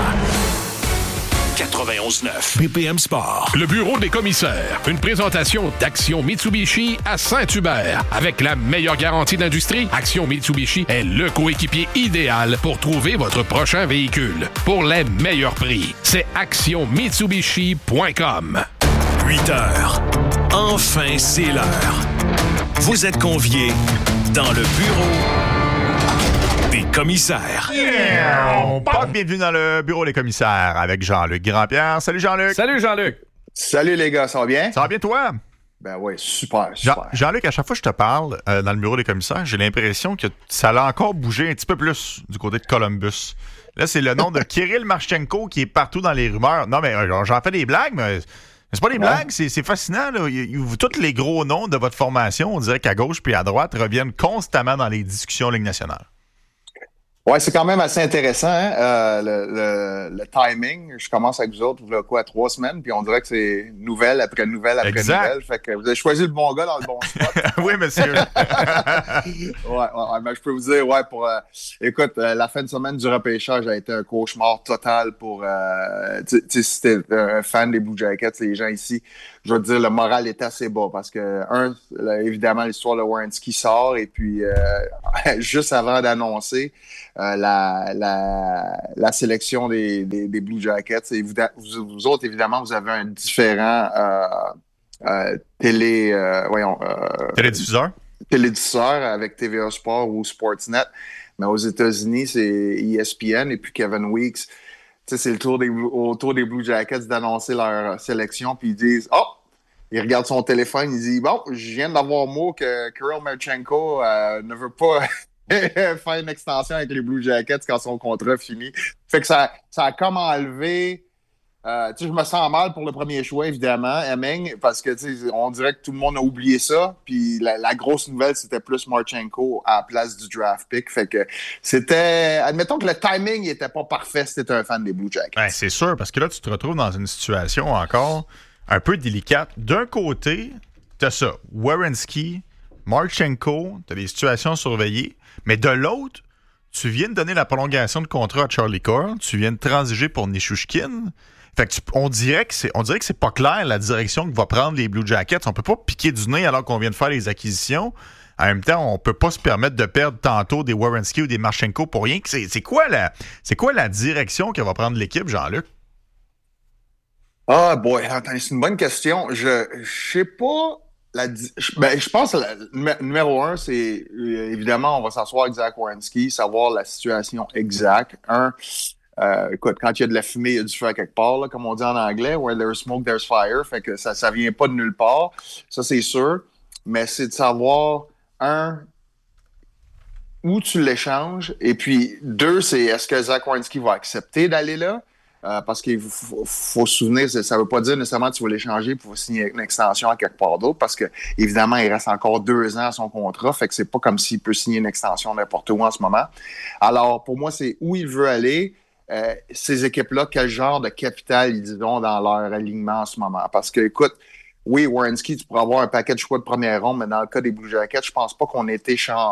91.9 BPM Sport. Le bureau des commissaires. Une présentation d'Action Mitsubishi à Saint-Hubert. Avec la meilleure garantie d'industrie, Action Mitsubishi est le coéquipier idéal pour trouver votre prochain véhicule. Pour les meilleurs prix, c'est actionmitsubishi.com. 8 heures. Enfin, c'est l'heure. Vous êtes conviés dans le bureau des commissaires. Bienvenue dans le bureau des commissaires avec Jean-Luc Grandpierre. Salut Jean-Luc. Salut Jean-Luc. Salut les gars, ça va bien? Ça va bien toi? Ben oui, super. Jean-Luc, à chaque fois que je te parle dans le bureau des commissaires, j'ai l'impression que ça a encore bougé un petit peu plus du côté de Columbus. Là, c'est le nom de Kirill Marchenko qui est partout dans les rumeurs. Non, mais j'en fais des blagues, mais c'est pas des blagues, c'est fascinant. Là. Tous les gros noms de votre formation, on dirait qu'à gauche puis à droite, reviennent constamment dans les discussions Ligue nationale. Oui, c'est quand même assez intéressant, hein? Le timing. Je commence avec vous autres, il y a 3 semaines, puis on dirait que c'est nouvelle après nouvelle après nouvelle. Fait que vous avez choisi le bon gars dans le bon spot. Oui, monsieur. ouais, mais je peux vous dire, écoute, la fin de semaine du repêchage a été un cauchemar total pour... si c'était un fan des Blue Jackets, les gens ici, je veux dire, le moral est assez bas parce que, évidemment, l'histoire de Werenski sort et puis, juste avant d'annoncer la sélection des Blue Jackets, et vous autres, évidemment, vous avez un différent télédiffuseur avec TVA Sport ou Sportsnet, mais aux États-Unis, c'est ESPN et puis Kevin Weeks. C'est le tour des Blue Jackets d'annoncer leur sélection, puis ils disent « Oh! » Il regarde son téléphone, il dit « Bon, je viens d'avoir mot que Kirill Marchenko ne veut pas faire une extension avec les Blue Jackets quand son contrat finit. » Fait que ça a comme enlevé... je me sens mal pour le premier choix, évidemment, Hemming, parce que on dirait que tout le monde a oublié ça. Puis la grosse nouvelle, c'était plus Marchenko à la place du draft pick. Fait que c'était... Admettons que le timing n'était pas parfait si t'étais un fan des Blue Jackets. Ben, c'est sûr, parce que là, tu te retrouves dans une situation encore un peu délicate. D'un côté, t'as ça, Werenski, Marchenko, t'as des situations surveillées. Mais de l'autre, tu viens de donner la prolongation de contrat à Charlie Coyle, tu viens de transiger pour Nichushkin. Fait que on dirait que c'est pas clair la direction que va prendre les Blue Jackets. On peut pas piquer du nez alors qu'on vient de faire les acquisitions. En même temps, on peut pas se permettre de perdre tantôt des Werenski ou des Marchenko pour rien. C'est quoi la direction que va prendre l'équipe, Jean-Luc? Ah, boy, attends, c'est une bonne question. Je sais pas. Je pense que numéro 1, c'est évidemment, on va s'asseoir avec Zach Werenski, savoir la situation exacte. Écoute, quand il y a de la fumée, il y a du feu à quelque part, là, comme on dit en anglais. Where there's smoke, there's fire. Fait que ça vient pas de nulle part. Ça, c'est sûr. Mais c'est de savoir, où tu l'échanges. Et puis, 2, c'est est-ce que Zach Werenski va accepter d'aller là? Parce qu'il faut se souvenir, ça ne veut pas dire nécessairement que tu vas l'échanger pour signer une extension à quelque part d'autre, parce que évidemment, il reste encore 2 ans à son contrat, fait que c'est pas comme s'il peut signer une extension n'importe où en ce moment. Alors, pour moi, c'est où il veut aller. Ces équipes-là, quel genre de capital ils ont dans leur alignement en ce moment? Parce que, écoute, oui, Werenski, tu pourrais avoir un paquet de choix de première ronde, mais dans le cas des Blue Jackets, je pense pas qu'on est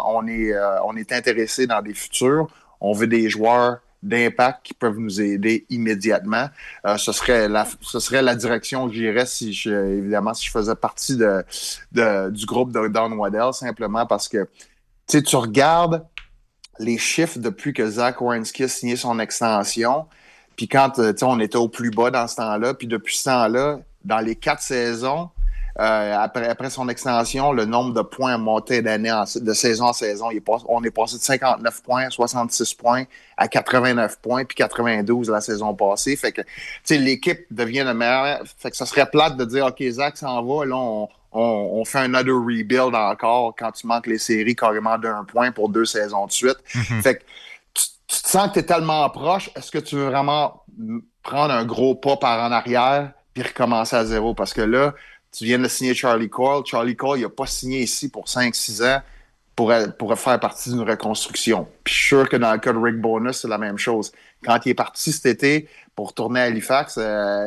intéressé dans des futurs. On veut des joueurs d'impact qui peuvent nous aider immédiatement. Ce serait la direction que j'irais si je faisais partie du groupe de Don Waddell, simplement parce que tu regardes les chiffres depuis que Zach Werenski a signé son extension, puis quand on était au plus bas dans ce temps-là, puis depuis ce temps-là, dans les 4 saisons, après son extension, le nombre de points a monté de saison en saison. On est passé de 59 points, 66 points à 89 points, puis 92 la saison passée. Fait que, l'équipe devient le meilleur. Fait que ça serait plate de dire, OK, Zach s'en va, là, on fait un other rebuild encore quand tu manques les séries carrément d'1 point pour 2 saisons de suite. Mm-hmm. Fait que tu te sens que tu es tellement proche. Est-ce que tu veux vraiment prendre un gros pas par en arrière puis recommencer à zéro? Parce que là, tu viens de signer Charlie Coyle. Charlie Coyle, il n'a pas signé ici pour 5-6 ans pour faire partie d'une reconstruction. Puis je suis sûr que dans le cas de Rick Bonus, c'est la même chose. Quand il est parti cet été pour retourner à Halifax,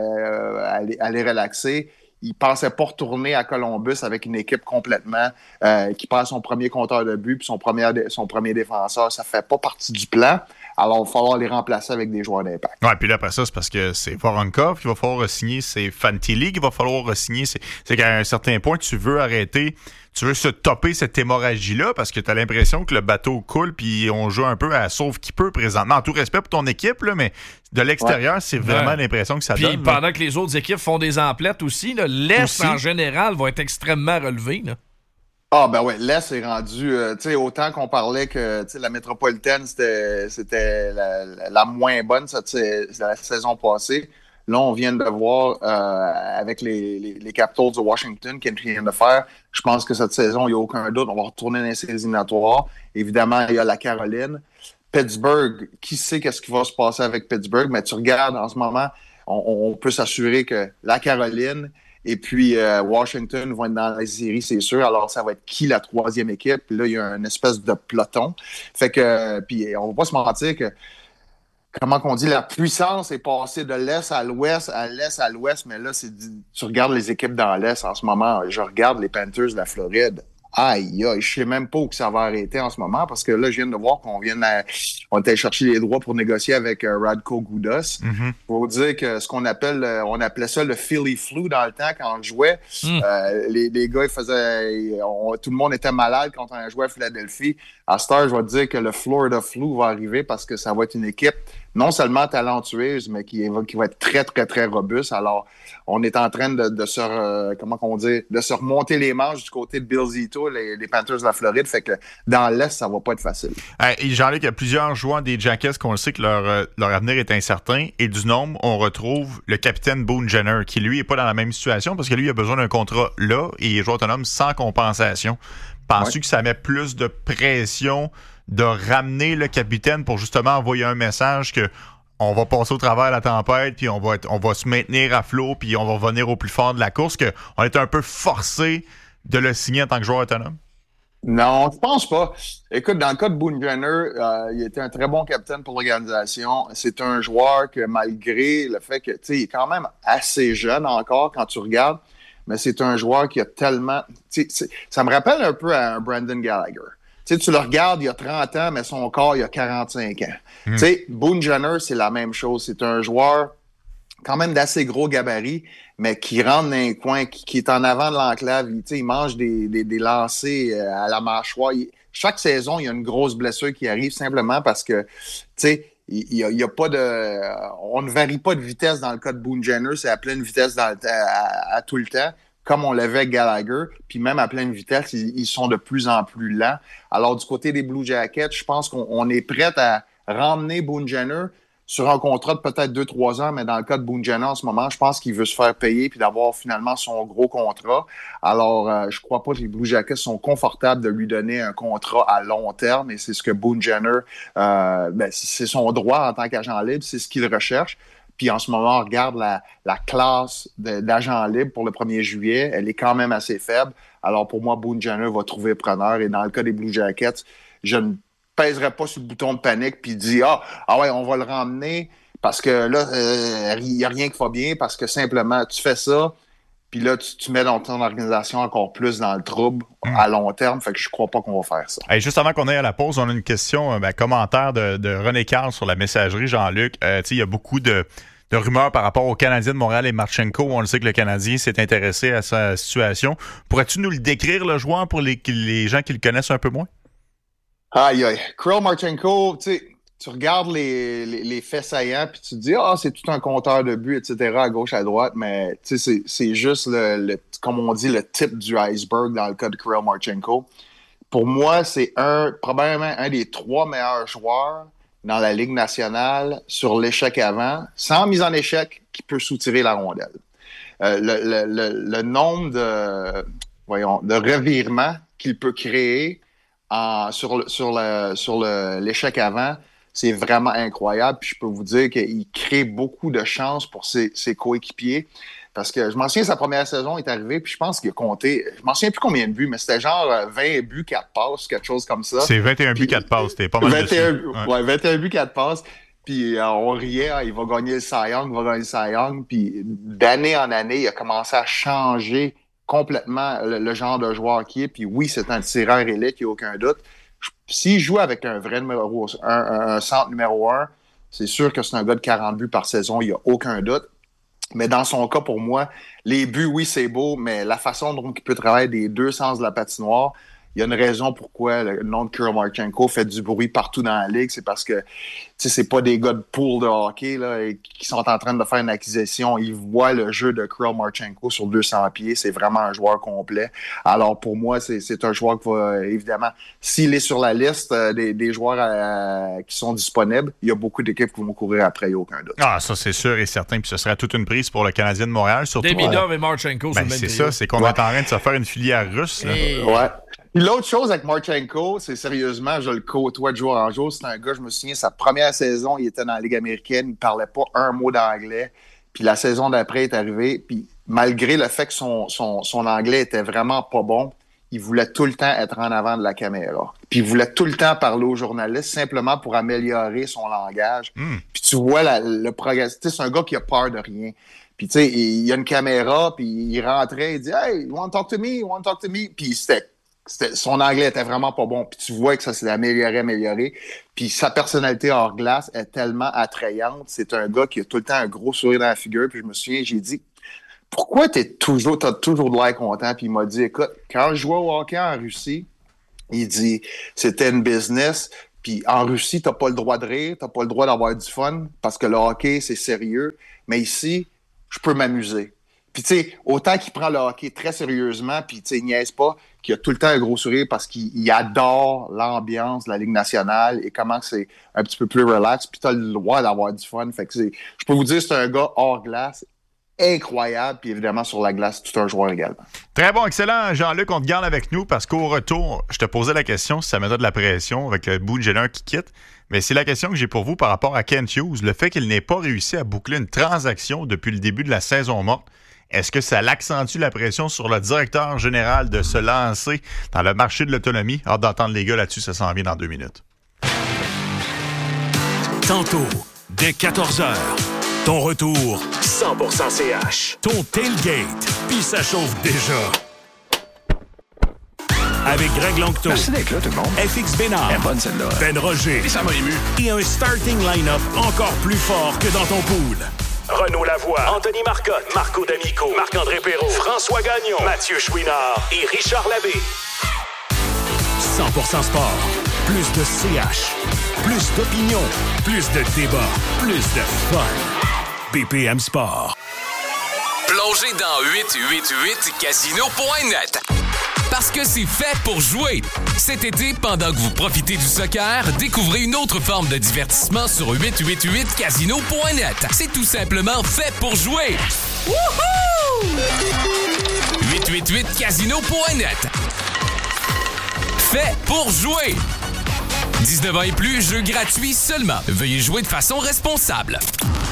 aller relaxer, il pensait pas retourner à Columbus avec une équipe complètement qui perd son premier compteur de but puis son premier défenseur. Ça fait pas partie du plan. Alors, il va falloir les remplacer avec des joueurs d'impact. Ouais, puis là, après ça, c'est parce que c'est Voronkov qu'il va falloir re-signer, c'est Fantilli qu'il va falloir re-signer. C'est qu'à un certain point, tu veux arrêter, tu veux se topper cette hémorragie-là parce que tu as l'impression que le bateau coule puis on joue un peu à sauve qui peut présentement. En tout respect pour ton équipe, là, mais de l'extérieur, c'est vraiment l'impression que ça donne. Puis pendant que les autres équipes font des emplettes aussi, l'Est en général va être extrêmement relevé, là. Ah, ben ouais, l'Est est rendu... tu sais, autant qu'on parlait que la métropolitaine, c'était la moins bonne la saison passée. Là, on vient de voir avec les Capitals de Washington qui viennent de faire. Je pense que cette saison, il n'y a aucun doute. On va retourner dans les séries éliminatoires. Évidemment, il y a la Caroline. Pittsburgh, qui sait qu'est-ce qui va se passer avec Pittsburgh? Mais tu regardes en ce moment, on peut s'assurer que la Caroline et puis Washington vont être dans les séries, c'est sûr. Alors, ça va être qui la troisième équipe? Puis là, il y a une espèce de peloton. Fait que, puis on va pas se mentir que, comment qu'on dit, la puissance est passée de l'Est à l'Ouest, à l'Est à l'Ouest. Mais là, tu regardes les équipes dans l'Est en ce moment. Je regarde les Panthers de la Floride. Aïe, aïe, je sais même pas où que ça va arrêter en ce moment parce que là, je viens de voir qu'on on était chercher les droits pour négocier avec Radko Gudas. Mm-hmm. Pour dire que ce qu'on appelle, on appelait ça le Philly flu dans le temps quand on jouait. Les gars, tout le monde était malade quand on jouait à Philadelphie. À cette heure, je vais te dire que le Florida flu va arriver parce que ça va être une équipe non seulement talentueuse, mais qui va être très, très, très robuste. Alors, on est en train de se remonter les manches du côté de Bill Zito, les Panthers de la Floride. Fait que dans l'Est, ça va pas être facile. Jean-Luc, il y a plusieurs joueurs des Jackets qu'on le sait que leur avenir est incertain. Et du nombre, on retrouve le capitaine Boone Jenner, qui lui est pas dans la même situation parce que lui, il a besoin d'un contrat là et il est joueur autonome sans compensation. Penses-tu que ça met plus de pression de ramener le capitaine pour justement envoyer un message que on va passer au travers de la tempête, puis on va se maintenir à flot, puis on va revenir au plus fort de la course, qu'on est un peu forcé de le signer en tant que joueur autonome? Non, je pense pas. Écoute, dans le cas de Boone Jenner, il était un très bon capitaine pour l'organisation. C'est un joueur que malgré le fait que, tu sais, il est quand même assez jeune encore quand tu regardes, mais c'est un joueur qui a tellement... Ça me rappelle un peu à un Brendan Gallagher. Tu le regardes, il a 30 ans, mais son corps, il a 45 ans. Tu sais, Boone Jenner, c'est la même chose. C'est un joueur quand même d'assez gros gabarit, mais qui rentre dans un coin, qui est en avant de l'enclave. Il mange des lancers à la mâchoire. Chaque saison, il y a une grosse blessure qui arrive simplement parce que, tu sais, il y a pas de... On ne varie pas de vitesse dans le cas de Boone Jenner. C'est à pleine vitesse à tout le temps, comme on l'avait avec Gallagher, puis même à pleine vitesse, ils sont de plus en plus lents. Alors, du côté des Blue Jackets, je pense qu'on est prêt à ramener Boone Jenner sur un contrat de peut-être 2-3 ans, mais dans le cas de Boone Jenner en ce moment, je pense qu'il veut se faire payer puis d'avoir finalement son gros contrat. Alors, je crois pas que les Blue Jackets sont confortables de lui donner un contrat à long terme, et c'est ce que Boone Jenner, c'est son droit en tant qu'agent libre, c'est ce qu'il recherche. Puis en ce moment, on regarde la classe d'agents libres pour le 1er juillet. Elle est quand même assez faible. Alors pour moi, Boone Jenner va trouver preneur. Et dans le cas des Blue Jackets, je ne pèserai pas sur le bouton de panique puis dire ah ouais, on va le ramener parce que là, il n'y a rien qui va bien parce que simplement, tu fais ça, puis là, tu mets dans ton organisation encore plus dans le trouble à long terme. Fait que je crois pas qu'on va faire ça. Hey, juste avant qu'on aille à la pause, on a une question, commentaire de René Carl sur la messagerie, Jean-Luc. Il y a beaucoup de rumeurs par rapport au Canadien de Montréal et Marchenko. On le sait que le Canadien s'est intéressé à sa situation. Pourrais-tu nous le décrire, le joueur, pour les gens qui le connaissent un peu moins? Aïe, aïe. Kirill Marchenko, tu regardes les faits saillants puis tu te dis c'est tout un compteur de buts, etc., à gauche, à droite, mais c'est juste, comme on dit, le tip du iceberg dans le cas de Kirill Marchenko. Pour moi, c'est probablement un des 3 meilleurs joueurs dans la Ligue nationale sur l'échec avant, sans mise en échec, qui peut soutirer la rondelle. Le nombre de revirements qu'il peut créer sur l'échec avant, c'est vraiment incroyable. Puis je peux vous dire qu'il crée beaucoup de chances pour ses coéquipiers. Parce que je m'en souviens, sa première saison est arrivée, puis je pense qu'il a compté, je m'en souviens plus combien de buts, mais c'était genre 20 buts, 4 passes, quelque chose comme ça. C'est 21 buts, 4 passes, c'était pas mal 21 buts, 4 passes. Puis on riait, il va gagner le Cy Young, puis d'année en année, il a commencé à changer complètement le genre de joueur qu'il est. Puis oui, c'est un tireur élite, il n'y a aucun doute. S'il joue avec un vrai numéro, un centre numéro 1, c'est sûr que c'est un gars de 40 buts par saison, il n'y a aucun doute. Mais dans son cas, pour moi, les buts, oui, c'est beau, mais la façon dont il peut travailler des deux sens de la patinoire, il y a une raison pourquoi le nom de Kirill Marchenko fait du bruit partout dans la ligue. C'est parce que c'est pas des gars de pool de hockey là, qui sont en train de faire une acquisition. Ils voient le jeu de Kirill Marchenko sur 200 pieds. C'est vraiment un joueur complet. Alors pour moi, c'est un joueur qui va, évidemment, s'il est sur la liste des joueurs qui sont disponibles, il y a beaucoup d'équipes qui vont courir après, il n'y a aucun doute. Ah, ça c'est sûr et certain. Puis ce serait toute une prise pour le Canadien de Montréal. Surtout, Demidov et Marchenko sur le même c'est trio. ça, c'est qu'on est en train de se faire une filière russe. Là. Ouais. Puis l'autre chose avec Marchenko, c'est sérieusement, je le côtoie de jour en jour. C'est un gars, je me souviens, sa première saison, il était dans la Ligue américaine, il parlait pas un mot d'anglais. Puis la saison d'après est arrivée, puis malgré le fait que son anglais était vraiment pas bon, il voulait tout le temps être en avant de la caméra. Puis il voulait tout le temps parler aux journalistes simplement pour améliorer son langage. Puis tu vois le progrès. Tu sais, c'est un gars qui a peur de rien. Puis tu sais, il y a une caméra, puis il rentrait, il dit « Hey, you want to talk to me? You want to talk to me? » Puis son anglais était vraiment pas bon. Puis tu vois que ça s'est amélioré. Puis sa personnalité hors glace est tellement attrayante. C'est un gars qui a tout le temps un gros sourire dans la figure. Puis je me souviens, j'ai dit « Pourquoi t'as toujours de l'air content? » Puis il m'a dit « Écoute, quand je jouais au hockey en Russie, il dit c'était une business. Puis en Russie, t'as pas le droit de rire, t'as pas le droit d'avoir du fun parce que le hockey, c'est sérieux. Mais ici, je peux m'amuser. » Puis, tu sais, autant qu'il prend le hockey très sérieusement, puis, tu sais, il niaise pas, qu'il a tout le temps un gros sourire parce qu'il adore l'ambiance de la Ligue nationale et comment c'est un petit peu plus relax, puis t'as le droit d'avoir du fun. Fait que je peux vous dire, c'est un gars hors glace, incroyable, puis évidemment, sur la glace, tout un joueur également. Très bon, excellent. Jean-Luc, on te garde avec nous parce qu'au retour, je te posais la question si ça mettait de la pression avec le bout de Gélant qui quitte. Mais c'est la question que j'ai pour vous par rapport à Kent Hughes. Le fait qu'il n'ait pas réussi à boucler une transaction depuis le début de la saison morte, est-ce que ça accentue la pression sur le directeur général de se lancer dans le marché de l'autonomie? Hâte d'entendre les gars là-dessus, ça s'en vient dans 2 minutes. Tantôt, dès 14h, ton retour 100% CH. Ton tailgate, puis ça chauffe déjà. Avec Greg Longto. Merci d'être là, tout le monde. FX Bénard. Bonne celle-là. Ben Roger. Et ça m'a ému. Et un starting line-up encore plus fort que dans ton pool. Renaud Lavoie, Anthony Marcotte, Marco D'Amico, Marc-André Perrault, François Gagnon, Mathieu Chouinard et Richard Labbé. 100% sport. Plus de CH. Plus d'opinion. Plus de débat. Plus de fun. BPM Sport. Plongez dans 888casino.net. Parce que c'est fait pour jouer. Cet été, pendant que vous profitez du soccer, découvrez une autre forme de divertissement sur 888casino.net. C'est tout simplement fait pour jouer. Wouhou! 888casino.net. Fait pour jouer. 19 ans et plus, jeu gratuit seulement. Veuillez jouer de façon responsable.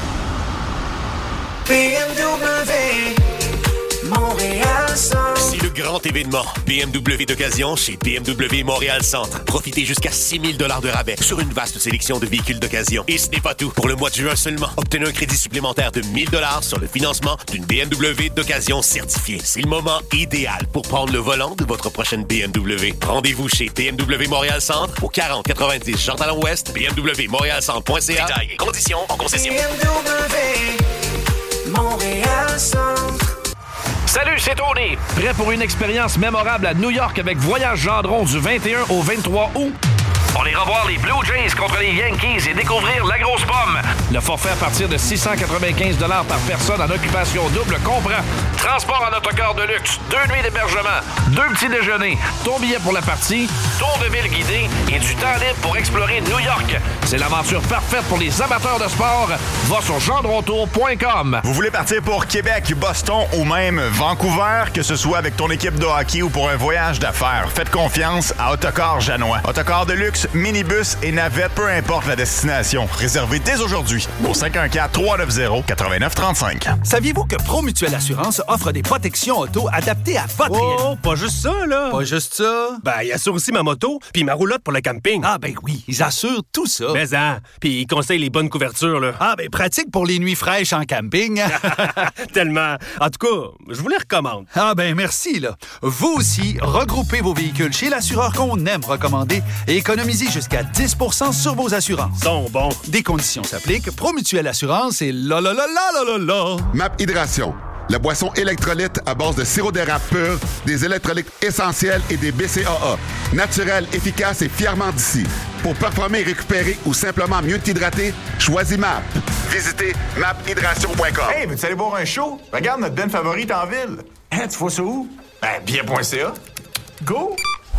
BMW Montréal Centre. C'est le grand événement BMW d'occasion chez BMW Montréal Centre. Profitez jusqu'à 6 000 $ de rabais sur une vaste sélection de véhicules d'occasion. Et ce n'est pas tout. Pour le mois de juin seulement, obtenez un crédit supplémentaire de 1 000 $ sur le financement d'une BMW d'occasion certifiée. C'est le moment idéal pour prendre le volant de votre prochaine BMW. Rendez-vous chez BMW Montréal Centre au 4090 Jean-Talon-Ouest, bmwmontrealcentre.ca. Détails et conditions en concession. BMW Montréal Centre. Salut, c'est Tony. Prêt pour une expérience mémorable à New York avec Voyage Gendron du 21 au 23 août? On ira voir les Blue Jays contre les Yankees et découvrir la grosse pomme. Le forfait à partir de 695 $ par personne en occupation double comprend transport en autocar de luxe, 2 nuits d'hébergement, 2 petits déjeuners, ton billet pour la partie, tour de ville guidé et du temps libre pour explorer New York. C'est l'aventure parfaite pour les amateurs de sport. Va sur gendrontour.com. Vous voulez partir pour Québec, Boston ou même Vancouver, que ce soit avec ton équipe de hockey ou pour un voyage d'affaires, faites confiance à Autocar Janois. Autocar de luxe, minibus et navette, peu importe la destination. Réservez dès aujourd'hui au 514-390-8935. Saviez-vous que ProMutuelle Assurance offre des protections auto adaptées à votre réalité? Oh, pas juste ça, là. Pas juste ça. Ben, ils assurent aussi ma moto puis ma roulotte pour le camping. Ah, ben oui, ils assurent tout ça. Mais hein, puis ils conseillent les bonnes couvertures, là. Ah, ben pratique pour les nuits fraîches en camping. Tellement. En tout cas, je vous les recommande. Ah, ben merci, là. Vous aussi, regroupez vos véhicules chez l'assureur qu'on aime recommander et économisez jusqu'à 10 % sur vos assurances. Sont bons. Des conditions s'appliquent. ProMutuelle Assurance et la. MAP Hydration. La boisson électrolyte à base de sirop d'érable pur, des électrolytes essentiels et des BCAA. Naturel, efficace et fièrement d'ici. Pour performer, récupérer ou simplement mieux t'hydrater, choisis MAP. Visitez maphydration.com. Hey, veux-tu aller boire un show? Regarde, notre band favorite en ville. Hein, tu vois ça où? Ben, bien.ca. Go!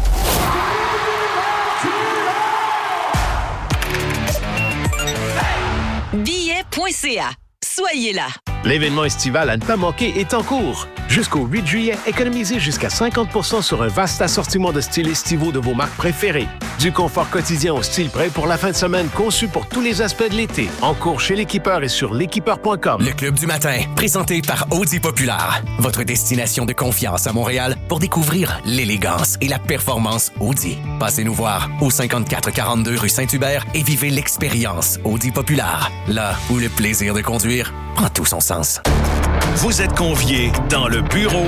Billet.ca. Soyez là. L'événement estival à ne pas manquer est en cours. Jusqu'au 8 juillet, économisez jusqu'à 50% sur un vaste assortiment de styles estivaux de vos marques préférées. Du confort quotidien au style prêt pour la fin de semaine conçu pour tous les aspects de l'été. En cours chez l'équipeur et sur l'équipeur.com. Le Club du matin, présenté par Audi Populaire. Votre destination de confiance à Montréal pour découvrir l'élégance et la performance Audi. Passez nous voir au 5442 rue Saint-Hubert et vivez l'expérience Audi Populaire. Là où le plaisir de conduire prend tout son sens. Vous êtes conviés dans le bureau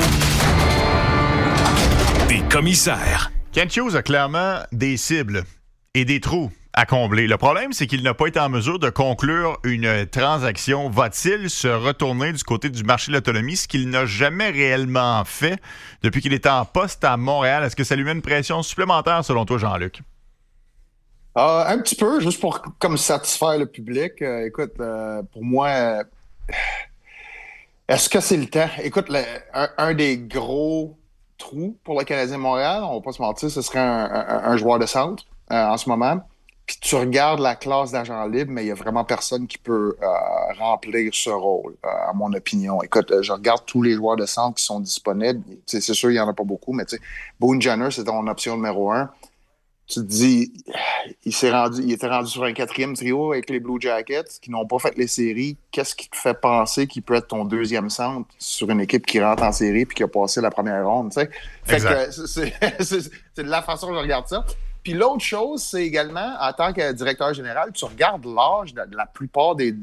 des commissaires. Kent Hughes a clairement des cibles et des trous à combler. Le problème, c'est qu'il n'a pas été en mesure de conclure une transaction. Va-t-il se retourner du côté du marché de l'autonomie, ce qu'il n'a jamais réellement fait depuis qu'il était en poste à Montréal? Est-ce que ça lui met une pression supplémentaire, selon toi, Jean-Luc? Un petit peu, juste pour comme satisfaire le public. Écoute, pour moi, est-ce que c'est le temps? Écoute, un des gros trous pour le Canadien de Montréal, on va pas se mentir, ce serait un joueur de centre en ce moment. Puis tu regardes la classe d'agents libres, mais il y a vraiment personne qui peut remplir ce rôle, à mon opinion. Écoute, je regarde tous les joueurs de centre qui sont disponibles. C'est sûr, il n'y en a pas beaucoup, mais tu sais, Boone Jenner, c'est ton option numéro 1. Tu te dis, il était rendu sur un 4e trio avec les Blue Jackets qui n'ont pas fait les séries. Qu'est-ce qui te fait penser qu'il peut être ton 2e centre sur une équipe qui rentre en série puis qui a passé la première ronde, tu sais? Fait que c'est de la façon dont je regarde ça. Puis l'autre chose, c'est également, en tant que directeur général, tu regardes l'âge de la plupart des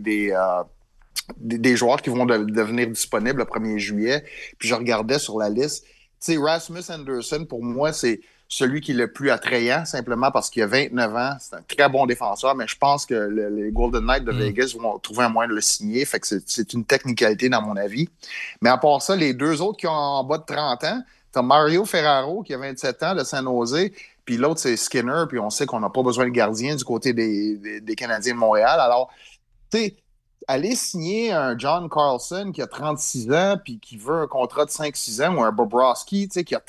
joueurs qui vont devenir disponibles le 1er juillet. Puis je regardais sur la liste. Tu sais, Rasmus Anderson, pour moi, c'est celui qui est le plus attrayant, simplement parce qu'il a 29 ans. C'est un très bon défenseur, mais je pense que les Golden Knights de Vegas vont trouver un moyen de le signer. Fait que c'est une technicalité, dans mon avis. Mais à part ça, les deux autres qui ont en bas de 30 ans, t'as Mario Ferraro, qui a 27 ans, de San Jose, puis l'autre, c'est Skinner, puis on sait qu'on n'a pas besoin de gardien du côté des Canadiens de Montréal. Alors, tu sais, aller signer un John Carlson qui a 36 ans, puis qui veut un contrat de 5-6 ans, ou un Bobrovsky, tu sais, qui a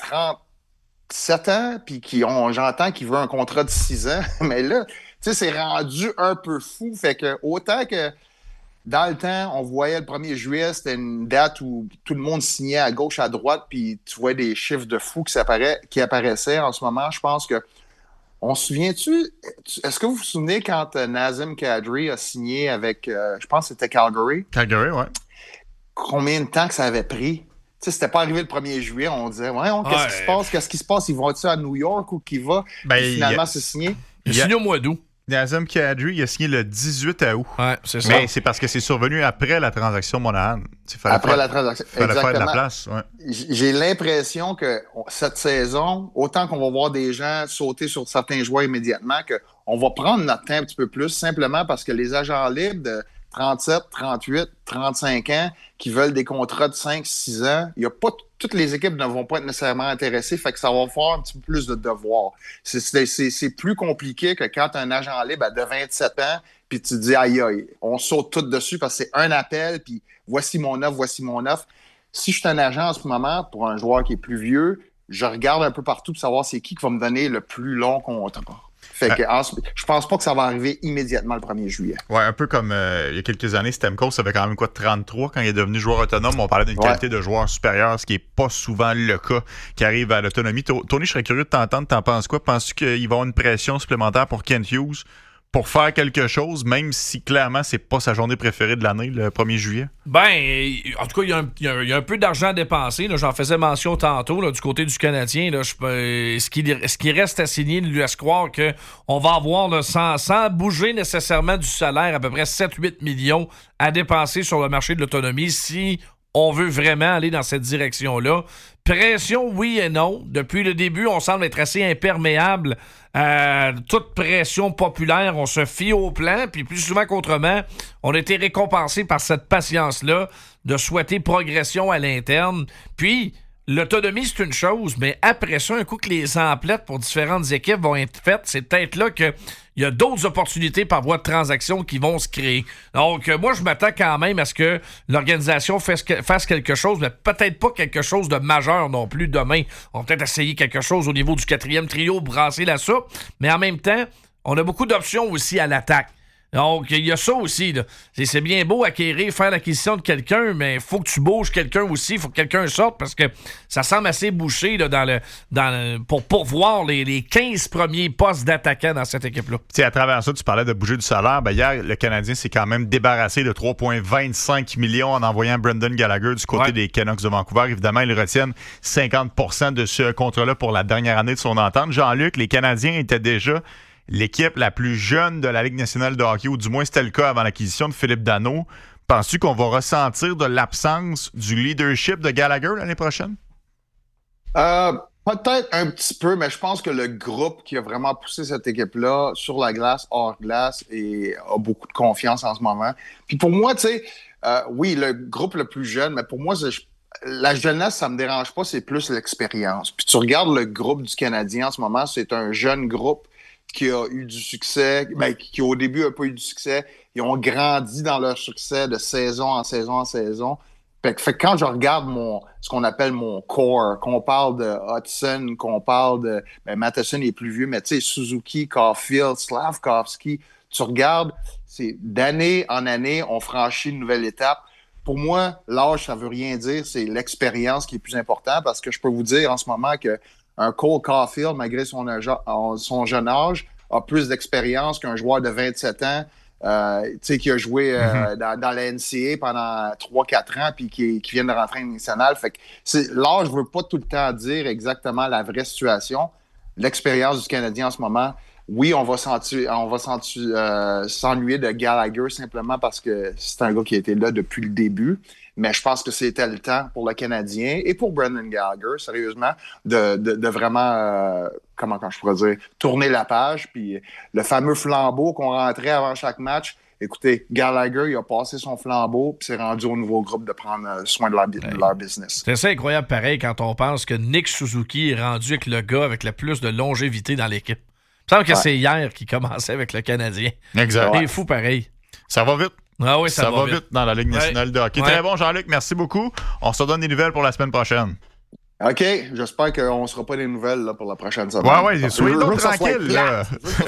37 ans, puis j'entends qu'il veut un contrat de 6 ans, mais là, tu sais, c'est rendu un peu fou. Fait que autant que dans le temps, on voyait le 1er juillet, c'était une date où tout le monde signait à gauche, à droite, puis tu vois des chiffres de fous qui apparaissaient en ce moment. Je pense que on se souvient-tu? Est-ce que vous vous souvenez quand Nazem Kadri a signé avec, je pense que c'était Calgary? Calgary, ouais. Combien de temps que ça avait pris? Tu sais, c'était pas arrivé le 1er juillet, on disait, qu'est-ce qui se passe? Qu'est-ce qui se passe? Ils vont-ils à New York ou qui va? Finalement, c'est signé. Il a signé au mois d'août. Nazem Kadri, il a signé le 18 août. Ouais, c'est ça. Mais c'est parce que c'est survenu après la transaction Monahan. Après la transaction. Il fallait faire de la place. Ouais. J'ai l'impression que cette saison, autant qu'on va voir des gens sauter sur certains joueurs immédiatement, qu'on va prendre notre temps un petit peu plus, simplement parce que les agents libres de 37, 38, 35 ans qui veulent des contrats de 5-6 ans, il y a pas toutes les équipes ne vont pas être nécessairement intéressées, fait que ça va faire un petit peu plus de devoirs. C'est plus compliqué que quand tu as un agent libre de 27 ans, puis tu te dis aïe, on saute tout dessus parce que c'est un appel, puis voici mon offre. Si je suis un agent en ce moment, pour un joueur qui est plus vieux, je regarde un peu partout pour savoir c'est qui va me donner le plus long contrat. Fait que je pense pas que ça va arriver immédiatement le 1er juillet. Ouais, un peu comme il y a quelques années, Stamkos avait quand même 33 quand il est devenu joueur autonome. On parlait d'une qualité de joueur supérieure, ce qui est pas souvent le cas qui arrive à l'autonomie. Tony, je serais curieux de t'entendre. T'en penses quoi? Penses-tu qu'il va y avoir une pression supplémentaire pour Kent Hughes pour faire quelque chose, même si clairement c'est pas sa journée préférée de l'année, le 1er juillet? Ben, en tout cas, il y a un peu d'argent à dépenser. Là, j'en faisais mention tantôt là, du côté du Canadien. Là, ce qui reste à signer lui laisse croire qu'on va avoir, là, sans bouger nécessairement du salaire, à peu près 7-8 millions à dépenser sur le marché de l'autonomie si on veut vraiment aller dans cette direction-là. Pression, oui et non. Depuis le début, on semble être assez imperméable à toute pression populaire. On se fie au plan, puis plus souvent qu'autrement, on a été récompensé par cette patience-là de souhaiter progression à l'interne. Puis, l'autonomie, c'est une chose, mais après ça, un coup que les emplettes pour différentes équipes vont être faites, c'est peut-être là qu'il y a d'autres opportunités par voie de transaction qui vont se créer. Donc, moi, je m'attends quand même à ce que l'organisation fasse quelque chose, mais peut-être pas quelque chose de majeur non plus demain. On va peut-être essayer quelque chose au niveau du 4e trio, brasser la soupe, mais en même temps, on a beaucoup d'options aussi à l'attaque. Donc, il y a ça aussi. Là. C'est bien beau acquérir, faire l'acquisition de quelqu'un, mais il faut que tu bouges quelqu'un aussi. Il faut que quelqu'un sorte parce que ça semble assez bouché là, pour pourvoir les 15 premiers postes d'attaquants dans cette équipe-là. Tu sais, à travers ça, tu parlais de bouger du salaire. Ben, hier, le Canadien s'est quand même débarrassé de 3,25 millions en envoyant Brendan Gallagher du côté des Canucks de Vancouver. Évidemment, ils retiennent 50% de ce contrat-là pour la dernière année de son entente. Jean-Luc, les Canadiens étaient déjà l'équipe la plus jeune de la Ligue nationale de hockey, ou du moins c'était le cas avant l'acquisition de Philippe Danault. Penses-tu qu'on va ressentir de l'absence du leadership de Gallagher l'année prochaine? Peut-être un petit peu, mais je pense que le groupe qui a vraiment poussé cette équipe-là sur la glace, hors glace, a beaucoup de confiance en ce moment. Puis pour moi, tu sais, oui, le groupe le plus jeune, mais pour moi, la jeunesse, ça me dérange pas, c'est plus l'expérience. Puis tu regardes le groupe du Canadien en ce moment, c'est un jeune groupe qui a eu du succès, qui au début n'a pas eu du succès. Ils ont grandi dans leur succès de saison en saison en saison. Fait que quand je regarde ce qu'on appelle mon core, qu'on parle de Hudson, qu'on parle de Matheson est plus vieux, mais tu sais, Suzuki, Caulfield, Slavkovski, tu regardes, c'est d'année en année, on franchit une nouvelle étape. Pour moi, l'âge, ça veut rien dire, c'est l'expérience qui est plus important parce que je peux vous dire en ce moment que un Cole Caulfield, malgré son jeune âge, a plus d'expérience qu'un joueur de 27 ans qui a joué dans la NCAA pendant 3-4 ans puis qui vient de rentrer en nationale. Fait que l'âge ne veut pas tout le temps dire exactement la vraie situation. L'expérience du Canadien en ce moment, oui, on va s'ennuyer de Gallagher simplement parce que c'est un gars qui a été là depuis le début. Mais je pense que c'était le temps pour le Canadien et pour Brendan Gallagher, sérieusement, de vraiment, comment je pourrais dire, tourner la page. Puis le fameux flambeau qu'on rentrait avant chaque match, écoutez, Gallagher, il a passé son flambeau puis c'est rendu au nouveau groupe de prendre soin de leur business. C'est ça incroyable pareil quand on pense que Nick Suzuki est rendu avec le gars avec le plus de longévité dans l'équipe. Il me semble que c'est hier qu'il commençait avec le Canadien. Exact. C'est fou pareil. Ça va vite. Ah oui, ça va vite dans la Ligue nationale de hockey. Très bon, Jean-Luc, merci beaucoup. On se donne des nouvelles pour la semaine prochaine. OK, j'espère qu'on ne sera pas des nouvelles là, pour la prochaine semaine. Ouais, soyez donc tranquille. Là.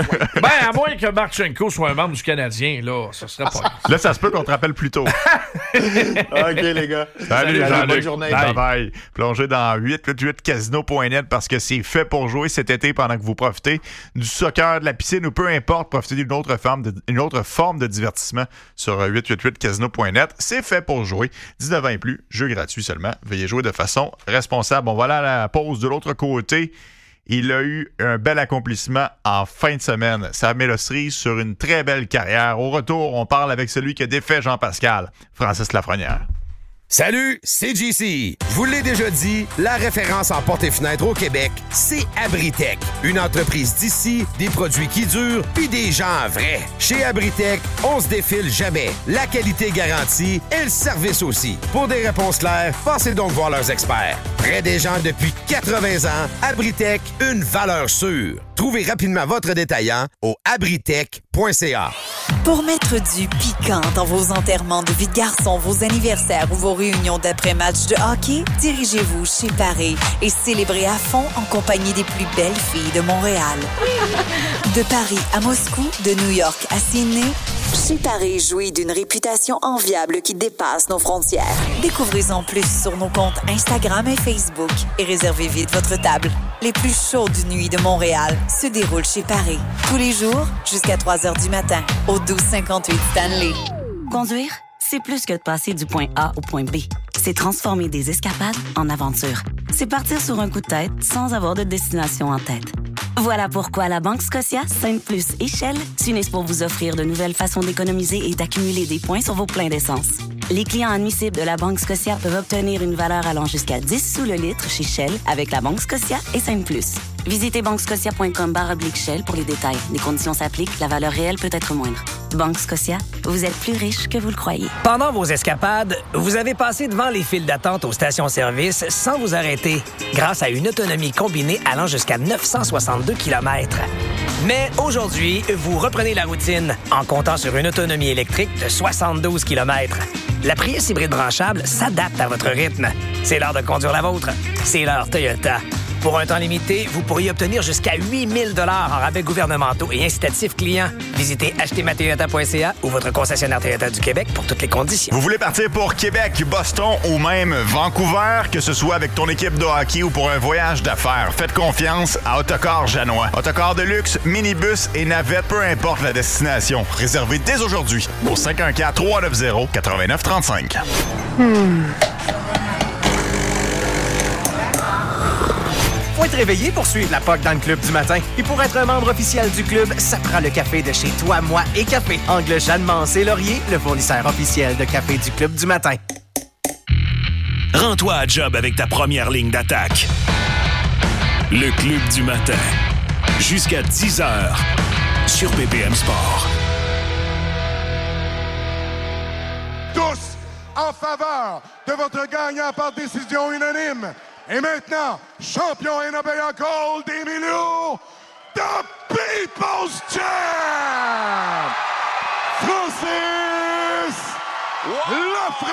À moins que Marchenko soit un membre du Canadien, là, ça serait pas... Là, ça se peut qu'on te rappelle plus tôt. OK, les gars. Salut Jean-Luc. Bonne journée. Bye. Plongez dans 888casino.net parce que c'est fait pour jouer cet été pendant que vous profitez du soccer, de la piscine ou peu importe, profitez d'une autre forme de divertissement sur 888casino.net. C'est fait pour jouer. 19 ans et plus, jeu gratuit seulement. Veuillez jouer de façon responsable. Bon, voilà la pause de l'autre côté. Il a eu un bel accomplissement en fin de semaine. Ça met le cerise sur une très belle carrière. Au retour, on parle avec celui qui a défait Jean-Pascal, Francis Lafrenière. Salut, c'est JC. Je vous l'ai déjà dit, la référence en portes et fenêtres au Québec, c'est Abritech. Une entreprise d'ici, des produits qui durent, puis des gens vrais. Chez Abritech, on se défile jamais. La qualité garantie et le service aussi. Pour des réponses claires, passez donc voir leurs experts. Près des gens depuis 80 ans, Abritech, une valeur sûre. Trouvez rapidement votre détaillant au abritech.ca. Pour mettre du piquant dans vos enterrements de vie de garçon, vos anniversaires ou vos réunions d'après-match de hockey, dirigez-vous chez Paris et célébrez à fond en compagnie des plus belles filles de Montréal. De Paris à Moscou, de New York à Sydney, chez Paris jouit d'une réputation enviable qui dépasse nos frontières. Découvrez-en plus sur nos comptes Instagram et Facebook et réservez vite votre table. Les plus chaudes nuits de Montréal se déroulent chez Paris. Tous les jours, jusqu'à 3h du matin, au 1258 Stanley. Conduire, c'est plus que de passer du point A au point B. C'est transformer des escapades en aventures. C'est partir sur un coup de tête sans avoir de destination en tête. Voilà pourquoi la Banque Scotia, Sainte Plus et Shell s'unissent pour vous offrir de nouvelles façons d'économiser et d'accumuler des points sur vos pleins d'essence. Les clients admissibles de la Banque Scotia peuvent obtenir une valeur allant jusqu'à 10 sous le litre chez Shell avec la Banque Scotia et Sainte Plus. Visitez banquescotia.com/Shell pour les détails. Les conditions s'appliquent, la valeur réelle peut être moindre. Banque Scotia, vous êtes plus riche que vous le croyez. Pendant vos escapades, vous avez passé devant les files d'attente aux stations-service sans vous arrêter, grâce à une autonomie combinée allant jusqu'à 962 km. Mais aujourd'hui, vous reprenez la routine en comptant sur une autonomie électrique de 72 km. La Prius hybride branchable s'adapte à votre rythme. C'est l'heure de conduire la vôtre. C'est l'heure Toyota. Pour un temps limité, vous pourriez obtenir jusqu'à 8 000 $ en rabais gouvernementaux et incitatifs clients. Visitez achetezmatoyota.ca ou votre concessionnaire Toyota du Québec pour toutes les conditions. Vous voulez partir pour Québec, Boston ou même Vancouver, que ce soit avec ton équipe de hockey ou pour un voyage d'affaires, faites confiance à Autocar Janois. Autocar de luxe, minibus et navette, peu importe la destination. Réservez dès aujourd'hui au 514-390-8935. Faut être réveillé pour suivre la POC dans le club du matin. Et pour être un membre officiel du club, ça prend le café de chez Toi, Moi et Café. Angle Jeanne Mancé Laurier, le fournisseur officiel de café du club du matin. Rends-toi à job avec ta première ligne d'attaque. Le club du matin. Jusqu'à 10h sur BPM Sport. Tous en faveur de votre gagnant par décision unanime. Et maintenant, champion NWA Gold, Emilio, the People's Champ, Francis Lafrance.